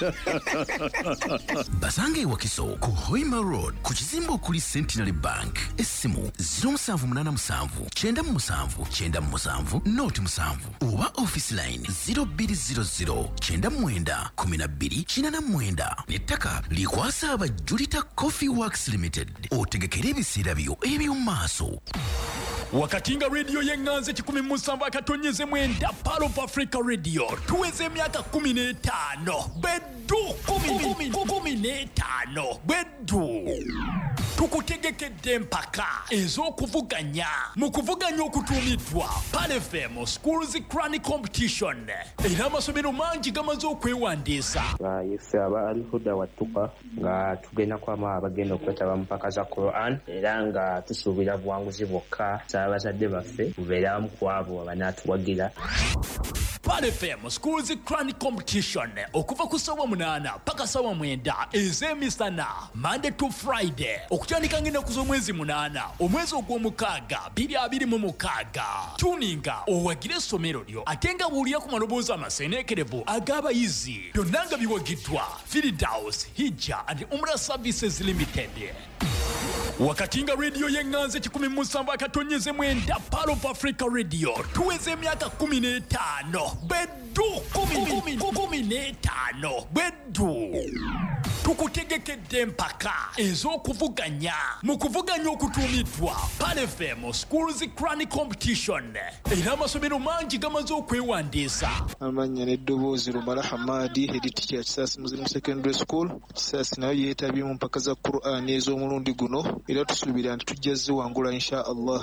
basanga ewakiso ku Hoima Road ku kizimbe okuli Centenary Bank essimu zero seven eight seven nine seven seven nine seven noti musanvu oba office line zero two zero zero nine nine one two nine nine nettaka likwasa abajulita Coffee Works Limited otegekera ebiseera byo eby'omu maaso wakati nga radio y'enganze kikumi mu musanvu akatonyeze mwenda Pearl of Africa Radio tuweze emyaka kumi n'etaano beddu kumi n'etaano beddu tukutegekedde mpaka ez'okuvuganya mu kuvuganya okutuumiddwa Pearl F M Schools Crown Competition era amasomero mangi gamaze okwewandiisa ife abalihuda wattuka nga tugenda kwama abagenda okwetaba mu mpaka za Quran era nga tusuubira buwanguzi bwokka abazadde baffe bubeeramu ku abo abanaatuwagira Pearl F M Schools Crown Competition okuva ku ssaawa munaana paka ssaawa mwenda ez'emisana Monday to Friday okutandika ng'ennaku z'omwezi munaana omwezi ogw'omukaaga bbiri abiri mu mukaaga tuninga owagire essomero lyo ate nga bw'olira ku maloboozi amaseeneekerevu ag'abayizi byonna nga biwagiddwa Firdaus Hijja and Umrah Services Limited wakati nga radio y'enganze kikumi mu musanvu akatonyeze mwenda Pearl of Africa Radio tuweze emyaka kumi n'etaano beddu kumi n'etaano beddu tukutegekedde mpaka ez'okuvuganya mu kuvuganya okutuumiddwa Pearl F M Schools Crown Competition era amasomero mangi gamaze okwewandiisa amannya n'eddoboozi Lumala Hamadi head teacher Kisaasi Muslim Secondary School Kisaasi nayo yeetabye mu mpaka za Qur'an ez'omulundi guno era tusuubira nti tujja ziwangula insha Allah.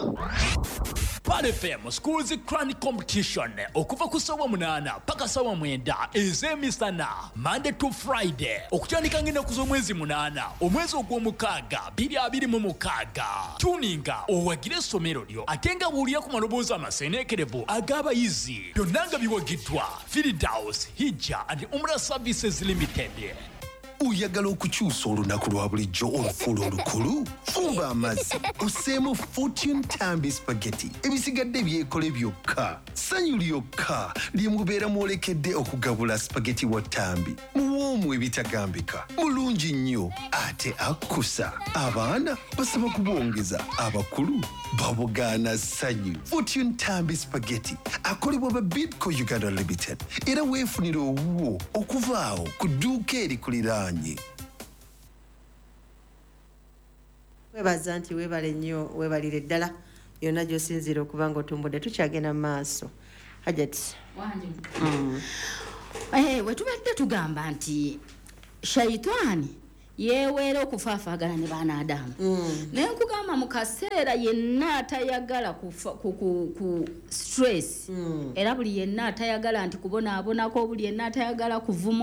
Pearl F M Schools Crown Competition okuva ku ssaawa munaana paka ssaawa mwenda ez'emisana Monday to Friday okutandika ng'ennaku z'omwezi munaana omwezi ogw'omukaaga bbiri abiri mu mukaaga tuninga owagire essomero lyo ate nga bw'olira ku maloboozi amaseeneekerevu ag'abayizi byonna nga biwagiddwa Firdaus Hijja and Umrah Services Limited oyagala okukyusa olunaku lwa bulijjo olufuula olukulu fumba amazzi oseemu fortune tambi spaghetti ebisigadde byekole byokka sanyu lyokka lye mubeera mwolekedde okugabula spaghetti wa tambi muwoomu ebitagambika mulungi nnyo ate akkusa abaana basaba kubwongeza abakulu babugaana sanyu fortune tambi spaghetti akolebwa ba Bidco Uganda Limited era weefunira owuwo okuvaawo ku dduuka erikuliraanye. Webaza nti webale nnyo webalire ddala yonna gy'osinziira okuba ng'otumbudde tukyagenda mu maaso. Hajati. Mm. Eh, we tubadde tugamba nti shaitani yeeweera okufaafaagana ne baana Adamu. Mm. Naye nkugamba mu kaseera yenna atayagala ku, ku, ku, ku stress. Mm. Era buli yenna atayagala nti kubonaabonako buli yenna atayagala kuvuma